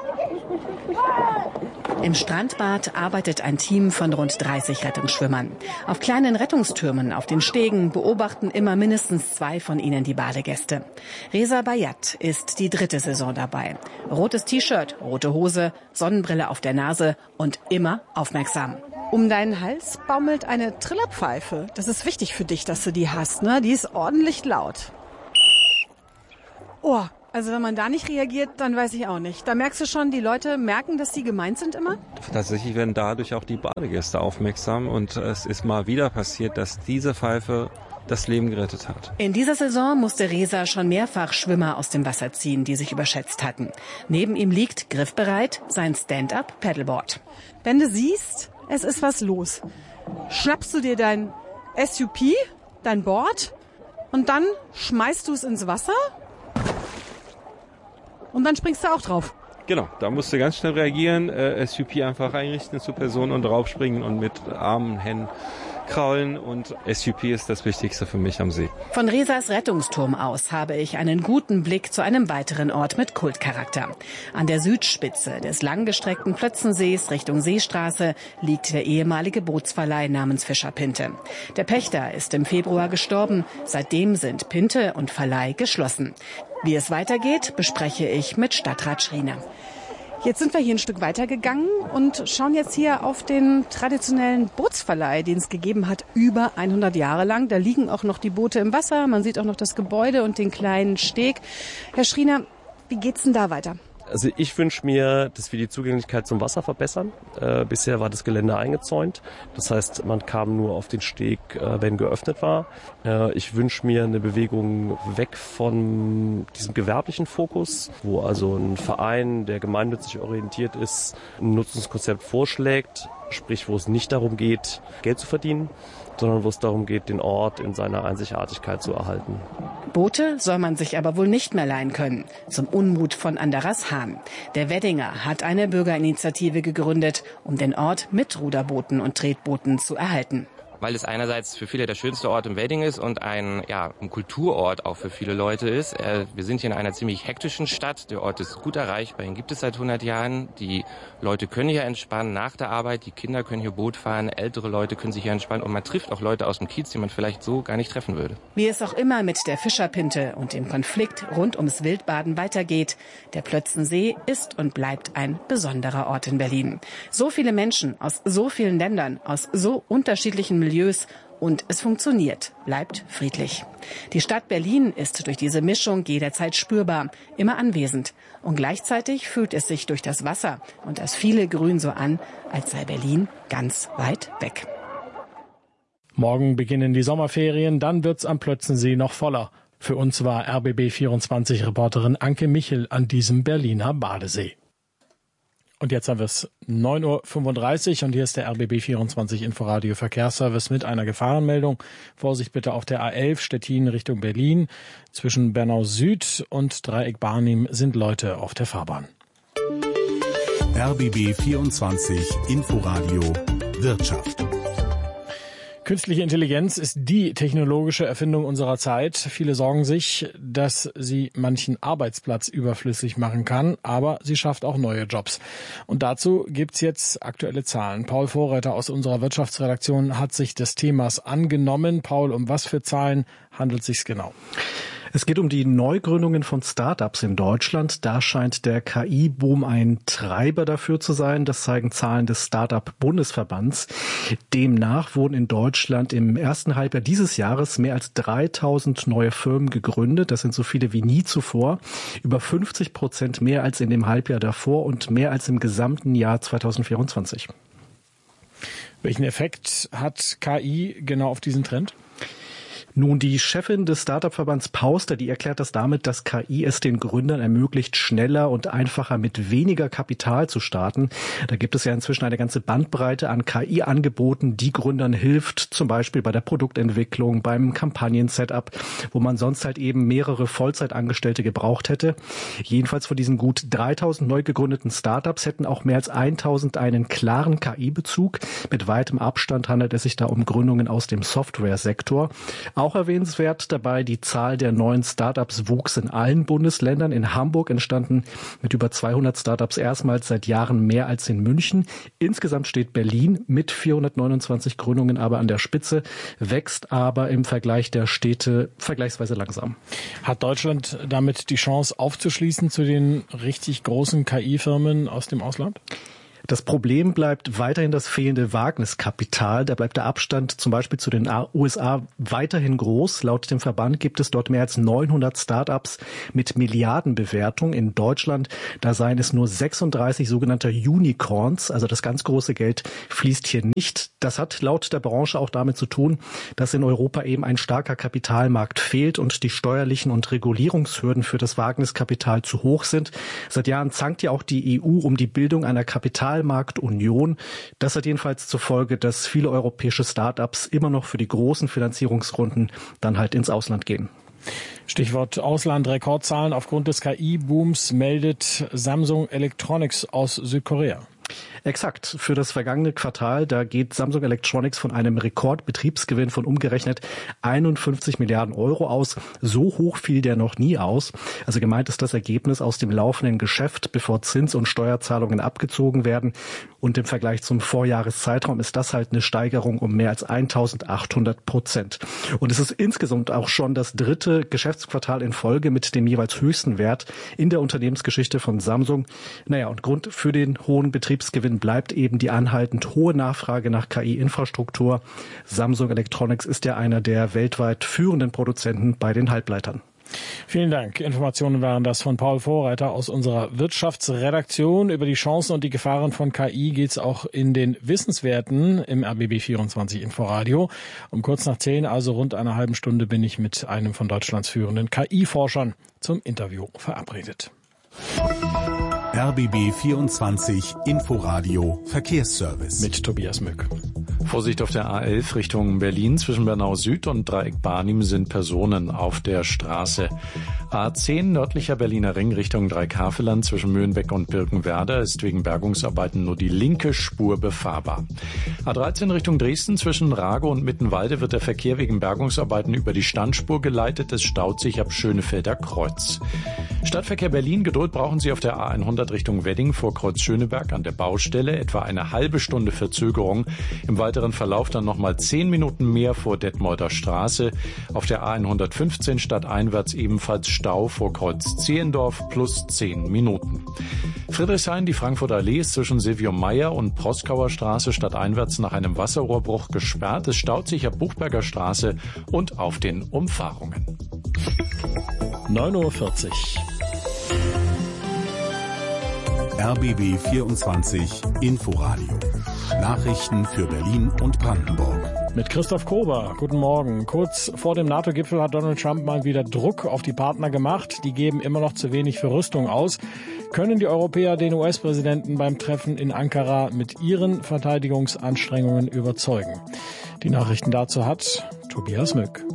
Im Strandbad arbeitet ein Team von rund dreißig Rettungsschwimmern. Auf kleinen Rettungstürmen auf den Stegen beobachten immer mindestens zwei von ihnen die Badegäste. Reza Bayat ist die dritte Saison dabei. Rotes T-Shirt, rote Hose, Sonnenbrille auf der Nase und immer aufmerksam. Um deinen Hals baumelt eine Trillerpfeife. Das ist wichtig für dich, dass du die hast, ne? Die ist ordentlich laut. Oh, also wenn man da nicht reagiert, dann weiß ich auch nicht. Da merkst du schon, die Leute merken, dass die gemeint sind immer? Tatsächlich werden dadurch auch die Badegäste aufmerksam und es ist mal wieder passiert, dass diese Pfeife das Leben gerettet hat. In dieser Saison musste Reza schon mehrfach Schwimmer aus dem Wasser ziehen, die sich überschätzt hatten. Neben ihm liegt griffbereit sein Stand-up-Paddleboard. Wenn du siehst, es ist was los, schnappst du dir dein S U P, dein Board und dann schmeißt du es ins Wasser? Und dann springst du auch drauf. Genau, da musst du ganz schnell reagieren, äh, S U P einfach einrichten zur Person und draufspringen und mit Armen, Händen, kraulen und S U P ist das Wichtigste für mich am See. Von Resas Rettungsturm aus habe ich einen guten Blick zu einem weiteren Ort mit Kultcharakter. An der Südspitze des langgestreckten Plötzensees Richtung Seestraße liegt der ehemalige Bootsverleih namens Fischer Pinte. Der Pächter ist im Februar gestorben. Seitdem sind Pinte und Verleih geschlossen. Wie es weitergeht, bespreche ich mit Stadtrat Schriener. Jetzt sind wir hier ein Stück weitergegangen und schauen jetzt hier auf den traditionellen Bootsverleih, den es gegeben hat, über hundert Jahre lang. Da liegen auch noch die Boote im Wasser, man sieht auch noch das Gebäude und den kleinen Steg. Herr Schriener, wie geht's denn da weiter? Also ich wünsche mir, dass wir die Zugänglichkeit zum Wasser verbessern. Äh, bisher war das Gelände eingezäunt. Das heißt, man kam nur auf den Steg, äh, wenn geöffnet war. Äh, ich wünsche mir eine Bewegung weg von diesem gewerblichen Fokus, wo also ein Verein, der gemeinnützig orientiert ist, ein Nutzungskonzept vorschlägt, sprich wo es nicht darum geht, Geld zu verdienen, sondern wo es darum geht, den Ort in seiner Einzigartigkeit zu erhalten. Boote soll man sich aber wohl nicht mehr leihen können, zum Unmut von Anderas Hahn. Der Weddinger hat eine Bürgerinitiative gegründet, um den Ort mit Ruderbooten und Tretbooten zu erhalten. Weil es einerseits für viele der schönste Ort im Wedding ist und ein, ja, ein Kulturort auch für viele Leute ist. Äh, wir sind hier in einer ziemlich hektischen Stadt. Der Ort ist gut erreichbar. Ihn gibt es seit hundert Jahren. Die Leute können hier entspannen nach der Arbeit. Die Kinder können hier Boot fahren. Ältere Leute können sich hier entspannen. Und man trifft auch Leute aus dem Kiez, die man vielleicht so gar nicht treffen würde. Wie es auch immer mit der Fischerpinte und dem Konflikt rund ums Wildbaden weitergeht, der Plötzensee ist und bleibt ein besonderer Ort in Berlin. So viele Menschen aus so vielen Ländern, aus so unterschiedlichen Milieus, und es funktioniert, bleibt friedlich. Die Stadt Berlin ist durch diese Mischung jederzeit spürbar, immer anwesend. Und gleichzeitig fühlt es sich durch das Wasser und das viele Grün so an, als sei Berlin ganz weit weg. Morgen beginnen die Sommerferien, dann wird's am Plötzensee noch voller. Für uns war R B B vierundzwanzig-Reporterin Anke Michel an diesem Berliner Badesee. Und jetzt haben wir es neun Uhr fünfunddreißig und hier ist der R B B vierundzwanzig Inforadio Verkehrsservice mit einer Gefahrenmeldung. Vorsicht bitte auf der A elf Stettin Richtung Berlin. Zwischen Bernau Süd und Dreieck Barnim sind Leute auf der Fahrbahn. R B B vierundzwanzig Inforadio Wirtschaft. Künstliche Intelligenz ist die technologische Erfindung unserer Zeit. Viele sorgen sich, dass sie manchen Arbeitsplatz überflüssig machen kann, aber sie schafft auch neue Jobs. Und dazu gibt's jetzt aktuelle Zahlen. Paul Vorreiter aus unserer Wirtschaftsredaktion hat sich des Themas angenommen. Paul, um was für Zahlen handelt es sich genau? Es geht um die Neugründungen von Start-ups in Deutschland. Da scheint der K I-Boom ein Treiber dafür zu sein. Das zeigen Zahlen des Start-up-Bundesverbands. Demnach wurden in Deutschland im ersten Halbjahr dieses Jahres mehr als dreitausend neue Firmen gegründet. Das sind so viele wie nie zuvor. Über fünfzig Prozent mehr als in dem Halbjahr davor und mehr als im gesamten Jahr zweitausendvierundzwanzig. Welchen Effekt hat K I genau auf diesen Trend? Nun, die Chefin des Startup-Verbands Pauster, die erklärt das damit, dass K I es den Gründern ermöglicht, schneller und einfacher mit weniger Kapital zu starten. Da gibt es ja inzwischen eine ganze Bandbreite an K I-Angeboten, die Gründern hilft, zum Beispiel bei der Produktentwicklung, beim Kampagnen-Setup, wo man sonst halt eben mehrere Vollzeitangestellte gebraucht hätte. Jedenfalls von diesen gut dreitausend neu gegründeten Startups hätten auch mehr als tausend einen klaren K I-Bezug. Mit weitem Abstand handelt es sich da um Gründungen aus dem Software-Sektor. Auch erwähnenswert dabei, die Zahl der neuen Startups wuchs in allen Bundesländern. In Hamburg entstanden mit über zweihundert Startups erstmals seit Jahren mehr als in München. Insgesamt steht Berlin mit vierhundertneunundzwanzig Gründungen aber an der Spitze, wächst aber im Vergleich der Städte vergleichsweise langsam. Hat Deutschland damit die Chance aufzuschließen zu den richtig großen K I-Firmen aus dem Ausland? Das Problem bleibt weiterhin das fehlende Wagniskapital. Da bleibt der Abstand zum Beispiel zu den U S A weiterhin groß. Laut dem Verband gibt es dort mehr als neunhundert Start-ups mit Milliardenbewertung. In Deutschland, da seien es nur sechsunddreißig sogenannte Unicorns. Also das ganz große Geld fließt hier nicht. Das hat laut der Branche auch damit zu tun, dass in Europa eben ein starker Kapitalmarkt fehlt und die steuerlichen und Regulierungshürden für das Wagniskapital zu hoch sind. Seit Jahren zankt ja auch die E U um die Bildung einer Kapital Kapitalmarktunion. Das hat jedenfalls zur Folge, dass viele europäische Start-ups immer noch für die großen Finanzierungsrunden dann halt ins Ausland gehen. Stichwort Ausland, Rekordzahlen aufgrund des K I-Booms meldet Samsung Electronics aus Südkorea. Exakt. Für das vergangene Quartal, da geht Samsung Electronics von einem Rekordbetriebsgewinn von umgerechnet einundfünfzig Milliarden Euro aus. So hoch fiel der noch nie aus. Also gemeint ist das Ergebnis aus dem laufenden Geschäft, bevor Zins- und Steuerzahlungen abgezogen werden. Und im Vergleich zum Vorjahreszeitraum ist das halt eine Steigerung um mehr als eintausendachthundert Prozent. Und es ist insgesamt auch schon das dritte Geschäftsquartal in Folge mit dem jeweils höchsten Wert in der Unternehmensgeschichte von Samsung. Naja, und Grund für den hohen Betriebsgewinn bleibt eben die anhaltend hohe Nachfrage nach K I-Infrastruktur. Samsung Electronics ist ja einer der weltweit führenden Produzenten bei den Halbleitern. Vielen Dank. Informationen waren das von Paul Vorreiter aus unserer Wirtschaftsredaktion. Über die Chancen und die Gefahren von K I geht's auch in den Wissenswerten im R B B vierundzwanzig Inforadio. Um kurz nach zehn, also rund einer halben Stunde, bin ich mit einem von Deutschlands führenden K I-Forschern zum Interview verabredet. R B B vierundzwanzig Inforadio Verkehrsservice mit Tobias Mück. Vorsicht auf der A elf Richtung Berlin. Zwischen Bernau Süd und Dreieck Barnim sind Personen auf der Straße. A zehn nördlicher Berliner Ring Richtung Dreieckhaveland zwischen Möhenbeck und Birkenwerder ist wegen Bergungsarbeiten nur die linke Spur befahrbar. A dreizehn Richtung Dresden zwischen Rage und Mittenwalde wird der Verkehr wegen Bergungsarbeiten über die Standspur geleitet. Es staut sich ab Schönefelder Kreuz. Stadtverkehr Berlin, Geduld brauchen Sie auf der A hundert Richtung Wedding vor Kreuz Schöneberg an der Baustelle. Etwa eine halbe Stunde Verzögerung. Im weiteren Verlauf dann nochmal zehn Minuten mehr vor Detmolder Straße. Auf der A hundertfünfzehn stadteinwärts ebenfalls Stau vor Kreuz Zehlendorf plus zehn Minuten. Friedrichshain, die Frankfurter Allee ist zwischen Silvium Meyer und Proskauer Straße stadteinwärts nach einem Wasserrohrbruch gesperrt. Es staut sich ab Buchberger Straße und auf den Umfahrungen. neun Uhr vierzig. R B B vierundzwanzig Inforadio. Nachrichten für Berlin und Brandenburg. Mit Christoph Kober. Guten Morgen. Kurz vor dem NATO-Gipfel hat Donald Trump mal wieder Druck auf die Partner gemacht. Die geben immer noch zu wenig für Rüstung aus. Können die Europäer den U S-Präsidenten beim Treffen in Ankara mit ihren Verteidigungsanstrengungen überzeugen? Die Nachrichten dazu hat Tobias Mück.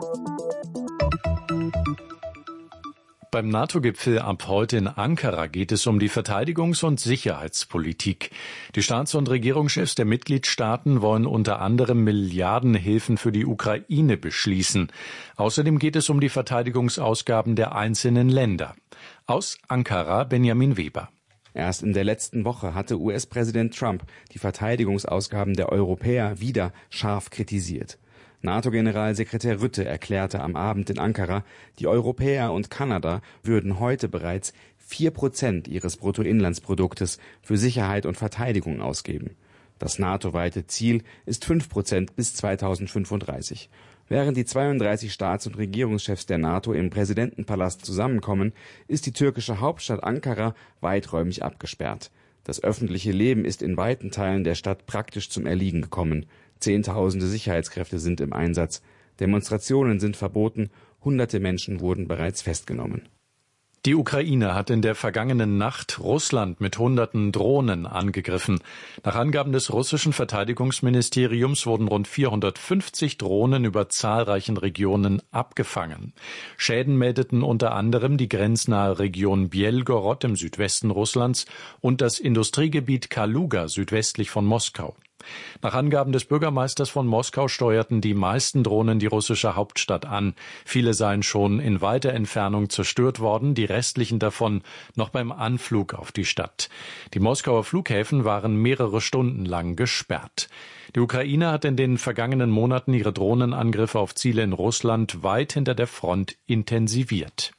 Beim NATO-Gipfel ab heute in Ankara geht es um die Verteidigungs- und Sicherheitspolitik. Die Staats- und Regierungschefs der Mitgliedstaaten wollen unter anderem Milliardenhilfen für die Ukraine beschließen. Außerdem geht es um die Verteidigungsausgaben der einzelnen Länder. Aus Ankara Benjamin Weber. Erst in der letzten Woche hatte U S-Präsident Trump die Verteidigungsausgaben der Europäer wieder scharf kritisiert. NATO-Generalsekretär Rutte erklärte am Abend in Ankara, die Europäer und Kanada würden heute bereits vier Prozent ihres Bruttoinlandsproduktes für Sicherheit und Verteidigung ausgeben. Das NATO-weite Ziel ist fünf Prozent bis zweitausendfünfunddreißig. Während die zweiunddreißig Staats- und Regierungschefs der NATO im Präsidentenpalast zusammenkommen, ist die türkische Hauptstadt Ankara weiträumig abgesperrt. Das öffentliche Leben ist in weiten Teilen der Stadt praktisch zum Erliegen gekommen. Zehntausende Sicherheitskräfte sind im Einsatz. Demonstrationen sind verboten. Hunderte Menschen wurden bereits festgenommen. Die Ukraine hat in der vergangenen Nacht Russland mit hunderten Drohnen angegriffen. Nach Angaben des russischen Verteidigungsministeriums wurden rund vierhundertfünfzig Drohnen über zahlreichen Regionen abgefangen. Schäden meldeten unter anderem die grenznahe Region Bjelgorod im Südwesten Russlands und das Industriegebiet Kaluga südwestlich von Moskau. Nach Angaben des Bürgermeisters von Moskau steuerten die meisten Drohnen die russische Hauptstadt an. Viele seien schon in weiter Entfernung zerstört worden, die restlichen davon noch beim Anflug auf die Stadt. Die Moskauer Flughäfen waren mehrere Stunden lang gesperrt. Die Ukraine hat in den vergangenen Monaten ihre Drohnenangriffe auf Ziele in Russland weit hinter der Front intensiviert.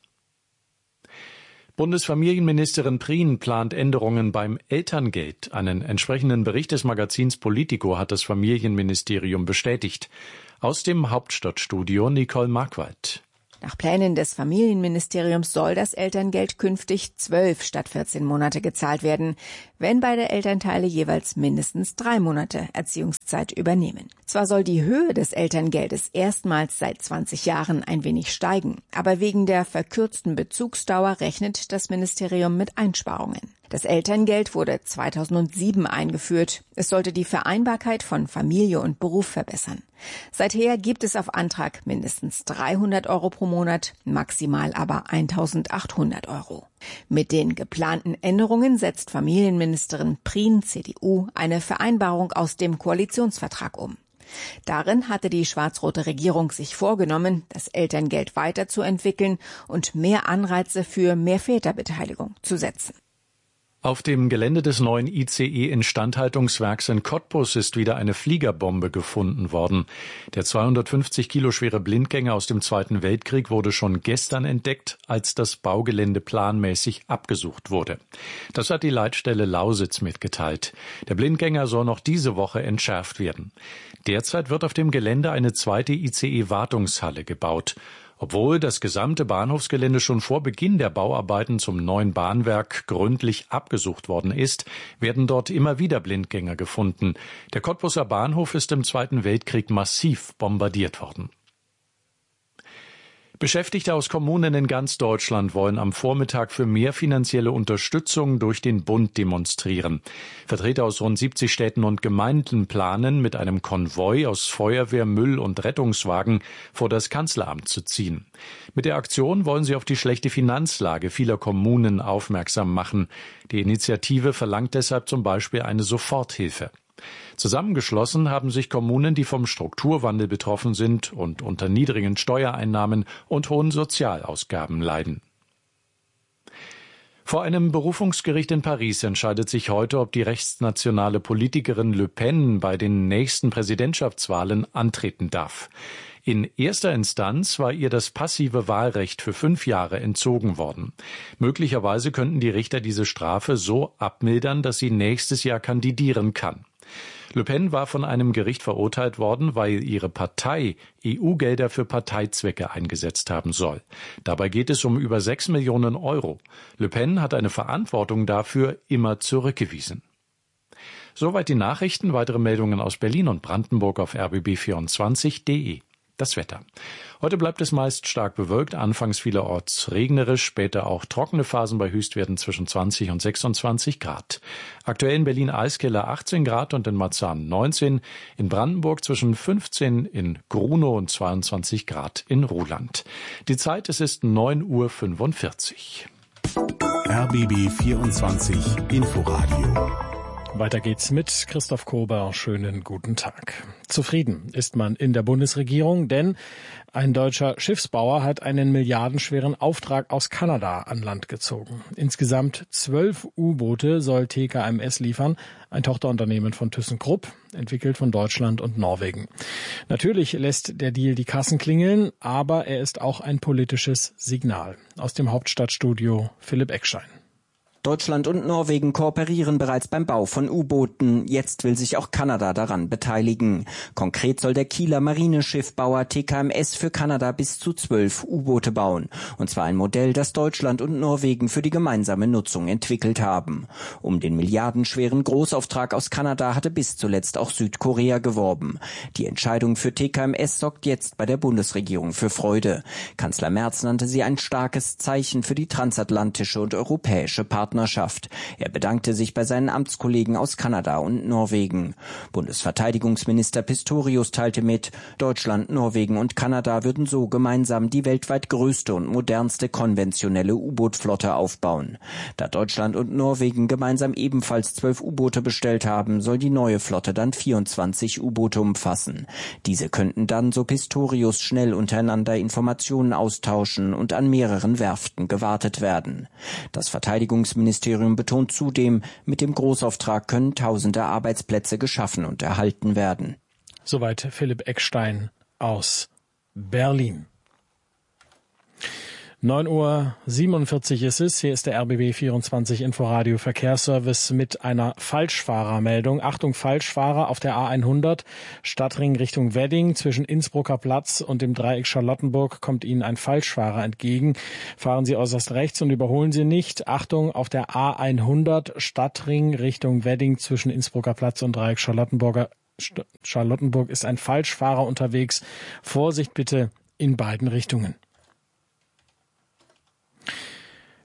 Bundesfamilienministerin Prien plant Änderungen beim Elterngeld. Einen entsprechenden Bericht des Magazins Politico hat das Familienministerium bestätigt. Aus dem Hauptstadtstudio Nicole Marquardt. Nach Plänen des Familienministeriums soll das Elterngeld künftig zwölf statt vierzehn Monate gezahlt werden, wenn beide Elternteile jeweils mindestens drei Monate Erziehungszeit übernehmen. Zwar soll die Höhe des Elterngeldes erstmals seit zwanzig Jahren ein wenig steigen, aber wegen der verkürzten Bezugsdauer rechnet das Ministerium mit Einsparungen. Das Elterngeld wurde zweitausendsieben eingeführt. Es sollte die Vereinbarkeit von Familie und Beruf verbessern. Seither gibt es auf Antrag mindestens dreihundert Euro pro Monat, maximal aber eintausendachthundert Euro. Mit den geplanten Änderungen setzt Familienministerin Prien, C D U, eine Vereinbarung aus dem Koalitionsvertrag um. Darin hatte die schwarz-rote Regierung sich vorgenommen, das Elterngeld weiterzuentwickeln und mehr Anreize für mehr Väterbeteiligung zu setzen. Auf dem Gelände des neuen I C E-Instandhaltungswerks in Cottbus ist wieder eine Fliegerbombe gefunden worden. Der zweihundertfünfzig Kilo schwere Blindgänger aus dem Zweiten Weltkrieg wurde schon gestern entdeckt, als das Baugelände planmäßig abgesucht wurde. Das hat die Leitstelle Lausitz mitgeteilt. Der Blindgänger soll noch diese Woche entschärft werden. Derzeit wird auf dem Gelände eine zweite I C E-Wartungshalle gebaut. Obwohl das gesamte Bahnhofsgelände schon vor Beginn der Bauarbeiten zum neuen Bahnwerk gründlich abgesucht worden ist, werden dort immer wieder Blindgänger gefunden. Der Cottbuser Bahnhof ist im Zweiten Weltkrieg massiv bombardiert worden. Beschäftigte aus Kommunen in ganz Deutschland wollen am Vormittag für mehr finanzielle Unterstützung durch den Bund demonstrieren. Vertreter aus rund siebzig Städten und Gemeinden planen, mit einem Konvoi aus Feuerwehr, Müll und Rettungswagen vor das Kanzleramt zu ziehen. Mit der Aktion wollen sie auf die schlechte Finanzlage vieler Kommunen aufmerksam machen. Die Initiative verlangt deshalb zum Beispiel eine Soforthilfe. Zusammengeschlossen haben sich Kommunen, die vom Strukturwandel betroffen sind und unter niedrigen Steuereinnahmen und hohen Sozialausgaben leiden. Vor einem Berufungsgericht in Paris entscheidet sich heute, ob die rechtsnationale Politikerin Le Pen bei den nächsten Präsidentschaftswahlen antreten darf. In erster Instanz war ihr das passive Wahlrecht für fünf Jahre entzogen worden. Möglicherweise könnten die Richter diese Strafe so abmildern, dass sie nächstes Jahr kandidieren kann. Le Pen war von einem Gericht verurteilt worden, weil ihre Partei E U-Gelder für Parteizwecke eingesetzt haben soll. Dabei geht es um über sechs Millionen Euro. Le Pen hat eine Verantwortung dafür immer zurückgewiesen. Soweit die Nachrichten. Weitere Meldungen aus Berlin und Brandenburg auf r b b vierundzwanzig punkt d e. Das Wetter. Heute bleibt es meist stark bewölkt, anfangs vielerorts regnerisch, später auch trockene Phasen bei Höchstwerten zwischen zwanzig und sechsundzwanzig Grad. Aktuell in Berlin-Eiskeller achtzehn Grad und in Marzahn neunzehn, in Brandenburg zwischen fünfzehn in Grunow und zweiundzwanzig Grad in Ruhland. Die Zeit, es ist neun Uhr fünfundvierzig. R B B vierundzwanzig Inforadio. Weiter geht's mit Christoph Kober. Schönen guten Tag. Zufrieden ist man in der Bundesregierung, denn ein deutscher Schiffsbauer hat einen milliardenschweren Auftrag aus Kanada an Land gezogen. Insgesamt zwölf U-Boote soll T K M S liefern, ein Tochterunternehmen von ThyssenKrupp, entwickelt von Deutschland und Norwegen. Natürlich lässt der Deal die Kassen klingeln, aber er ist auch ein politisches Signal. Aus dem Hauptstadtstudio Philipp Eckstein. Deutschland und Norwegen kooperieren bereits beim Bau von U-Booten. Jetzt will sich auch Kanada daran beteiligen. Konkret soll der Kieler Marineschiffbauer T K M S für Kanada bis zu zwölf U-Boote bauen. Und zwar ein Modell, das Deutschland und Norwegen für die gemeinsame Nutzung entwickelt haben. Um den milliardenschweren Großauftrag aus Kanada hatte bis zuletzt auch Südkorea geworben. Die Entscheidung für T K M S sorgt jetzt bei der Bundesregierung für Freude. Kanzler Merz nannte sie ein starkes Zeichen für die transatlantische und europäische Partnerschaft. Partnerschaft. Er bedankte sich bei seinen Amtskollegen aus Kanada und Norwegen. Bundesverteidigungsminister Pistorius teilte mit, Deutschland, Norwegen und Kanada würden so gemeinsam die weltweit größte und modernste konventionelle U-Boot-Flotte aufbauen. Da Deutschland und Norwegen gemeinsam ebenfalls zwölf U-Boote bestellt haben, soll die neue Flotte dann vierundzwanzig U-Boote umfassen. Diese könnten dann, so Pistorius, schnell untereinander Informationen austauschen und an mehreren Werften gewartet werden. Das Verteidigungsministerium Ministerium betont zudem, mit dem Großauftrag können tausende Arbeitsplätze geschaffen und erhalten werden. Soweit Philipp Eckstein aus Berlin. neun Uhr siebenundvierzig ist es. Hier ist der R B B vierundzwanzig Inforadio Verkehrsservice mit einer Falschfahrermeldung. Achtung, Falschfahrer auf der A hundert, Stadtring Richtung Wedding. Zwischen Innsbrucker Platz und dem Dreieck Charlottenburg kommt Ihnen ein Falschfahrer entgegen. Fahren Sie äußerst rechts und überholen Sie nicht. Achtung, auf der A hundert, Stadtring Richtung Wedding. Zwischen Innsbrucker Platz und Dreieck Charlottenburger Charlottenburg ist ein Falschfahrer unterwegs. Vorsicht bitte in beiden Richtungen.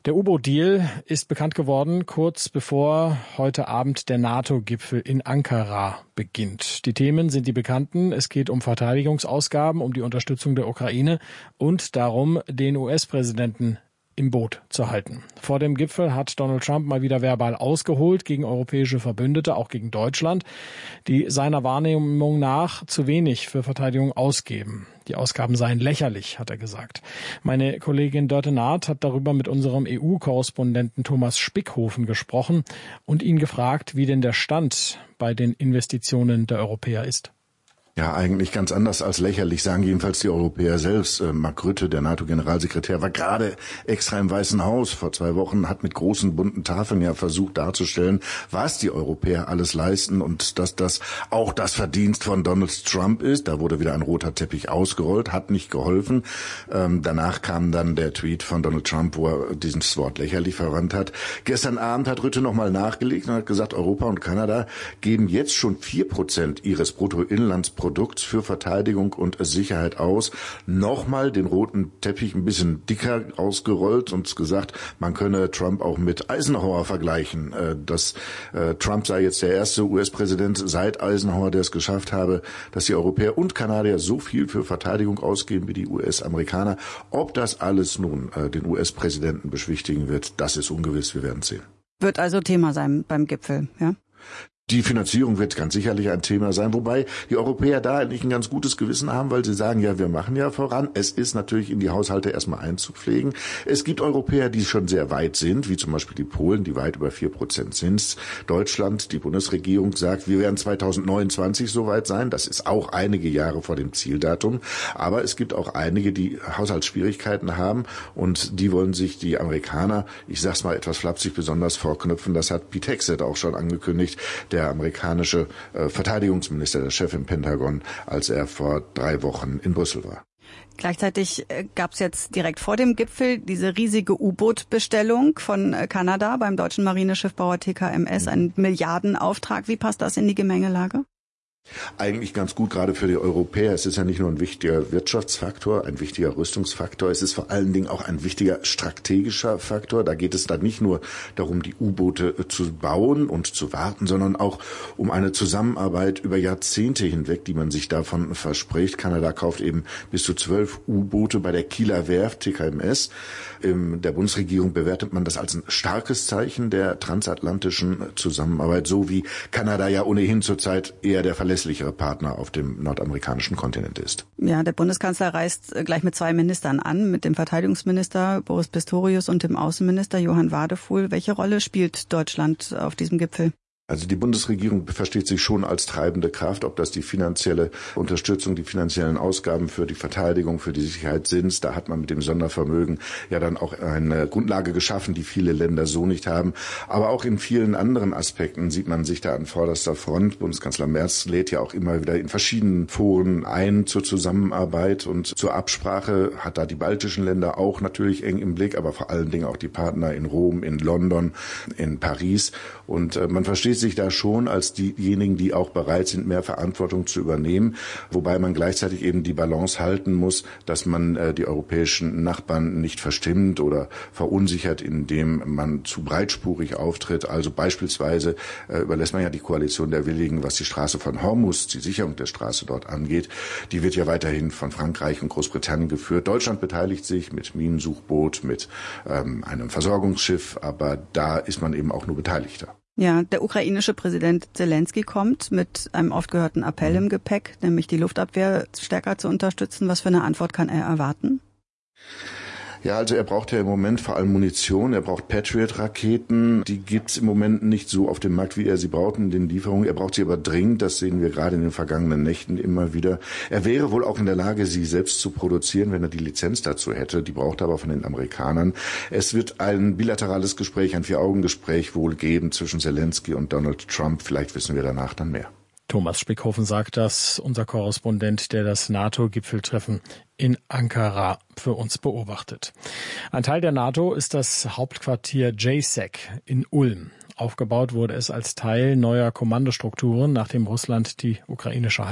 Der U-Boot-Deal ist bekannt geworden, kurz bevor heute Abend der NATO-Gipfel in Ankara beginnt. Die Themen sind die bekannten. Es geht um Verteidigungsausgaben, um die Unterstützung der Ukraine und darum, den U S-Präsidenten im Boot zu halten. Vor dem Gipfel hat Donald Trump mal wieder verbal ausgeholt gegen europäische Verbündete, auch gegen Deutschland, die seiner Wahrnehmung nach zu wenig für Verteidigung ausgeben. Die Ausgaben seien lächerlich, hat er gesagt. Meine Kollegin Dörte Naht hat darüber mit unserem E U-Korrespondenten Thomas Spickhofen gesprochen und ihn gefragt, wie denn der Stand bei den Investitionen der Europäer ist. Ja, eigentlich ganz anders als lächerlich, sagen jedenfalls die Europäer selbst. Äh, Mark Rutte, der NATO-Generalsekretär, war gerade extra im Weißen Haus vor zwei Wochen, hat mit großen bunten Tafeln ja versucht darzustellen, was die Europäer alles leisten und dass das auch das Verdienst von Donald Trump ist. Da wurde wieder ein roter Teppich ausgerollt, hat nicht geholfen. Ähm, danach kam dann der Tweet von Donald Trump, wo er dieses Wort lächerlich verwandt hat. Gestern Abend hat Rutte nochmal nachgelegt und hat gesagt, Europa und Kanada geben jetzt schon vier Prozent ihres Bruttoinlandsprodukts Produkts für Verteidigung und Sicherheit aus. Nochmal den roten Teppich ein bisschen dicker ausgerollt und gesagt, man könne Trump auch mit Eisenhower vergleichen. Dass Trump sei jetzt der erste U S-Präsident seit Eisenhower, der es geschafft habe, dass die Europäer und Kanadier so viel für Verteidigung ausgeben wie die U S-Amerikaner. Ob das alles nun den U S-Präsidenten beschwichtigen wird, das ist ungewiss. Wir werden sehen. Wird also Thema sein beim Gipfel, ja? Die Finanzierung wird ganz sicherlich ein Thema sein, wobei die Europäer da eigentlich ein ganz gutes Gewissen haben, weil sie sagen, ja, wir machen ja voran. Es ist natürlich in die Haushalte erstmal einzupflegen. Es gibt Europäer, die schon sehr weit sind, wie zum Beispiel die Polen, die weit über vier Prozent sind. Deutschland, die Bundesregierung sagt, wir werden zweitausendneunundzwanzig soweit sein. Das ist auch einige Jahre vor dem Zieldatum. Aber es gibt auch einige, die Haushaltsschwierigkeiten haben und die wollen sich die Amerikaner, ich sag's mal etwas flapsig, besonders vorknüpfen. Das hat Pete Hegseth auch schon angekündigt, der amerikanische äh, Verteidigungsminister, der Chef im Pentagon, als er vor drei Wochen in Brüssel war. Gleichzeitig äh, gab es jetzt direkt vor dem Gipfel diese riesige U-Boot-Bestellung von äh, Kanada beim deutschen Marineschiffbauer T K M S, ein Milliardenauftrag. Wie passt das in die Gemengelage? Eigentlich ganz gut, gerade für die Europäer. Es ist ja nicht nur ein wichtiger Wirtschaftsfaktor, ein wichtiger Rüstungsfaktor. Es ist vor allen Dingen auch ein wichtiger strategischer Faktor. Da geht es dann nicht nur darum, die U-Boote zu bauen und zu warten, sondern auch um eine Zusammenarbeit über Jahrzehnte hinweg, die man sich davon verspricht. Kanada kauft eben bis zu zwölf U-Boote bei der Kieler Werft T K M S. In der Bundesregierung bewertet man das als ein starkes Zeichen der transatlantischen Zusammenarbeit, so wie Kanada ja ohnehin zurzeit eher der verlässlichere Partner auf dem nordamerikanischen Kontinent ist. Ja, der Bundeskanzler reist gleich mit zwei Ministern an, mit dem Verteidigungsminister Boris Pistorius und dem Außenminister Johann Wadefuhl. Welche Rolle spielt Deutschland auf diesem Gipfel? Also die Bundesregierung versteht sich schon als treibende Kraft, ob das die finanzielle Unterstützung, die finanziellen Ausgaben für die Verteidigung, für die Sicherheit sind. Da hat man mit dem Sondervermögen ja dann auch eine Grundlage geschaffen, die viele Länder so nicht haben. Aber auch in vielen anderen Aspekten sieht man sich da an vorderster Front. Bundeskanzler Merz lädt ja auch immer wieder in verschiedenen Foren ein zur Zusammenarbeit und zur Absprache, hat da die baltischen Länder auch natürlich eng im Blick, aber vor allen Dingen auch die Partner in Rom, in London, in Paris. Und äh, man versteht sich da schon als diejenigen, die auch bereit sind, mehr Verantwortung zu übernehmen, wobei man gleichzeitig eben die Balance halten muss, dass man äh, die europäischen Nachbarn nicht verstimmt oder verunsichert, indem man zu breitspurig auftritt. Also beispielsweise äh, überlässt man ja die Koalition der Willigen, was die Straße von Hormuz, die Sicherung der Straße dort angeht. Die wird ja weiterhin von Frankreich und Großbritannien geführt. Deutschland beteiligt sich mit Minensuchboot, mit ähm, einem Versorgungsschiff, aber da ist man eben auch nur Beteiligter. Ja, der ukrainische Präsident Zelensky kommt mit einem oft gehörten Appell im Gepäck, nämlich die Luftabwehr stärker zu unterstützen. Was für eine Antwort kann er erwarten? Ja, also er braucht ja im Moment vor allem Munition, er braucht Patriot-Raketen, die gibt's im Moment nicht so auf dem Markt, wie er sie braucht in den Lieferungen. Er braucht sie aber dringend, das sehen wir gerade in den vergangenen Nächten immer wieder. Er wäre wohl auch in der Lage, sie selbst zu produzieren, wenn er die Lizenz dazu hätte, die braucht er aber von den Amerikanern. Es wird ein bilaterales Gespräch, ein Vier-Augen-Gespräch wohl geben zwischen Zelensky und Donald Trump, vielleicht wissen wir danach dann mehr. Thomas Spickhofen sagt das, unser Korrespondent, der das NATO-Gipfeltreffen in Ankara für uns beobachtet. Ein Teil der NATO ist das Hauptquartier J SAC in Ulm. Aufgebaut wurde es als Teil neuer Kommandostrukturen, nachdem Russland die ukrainische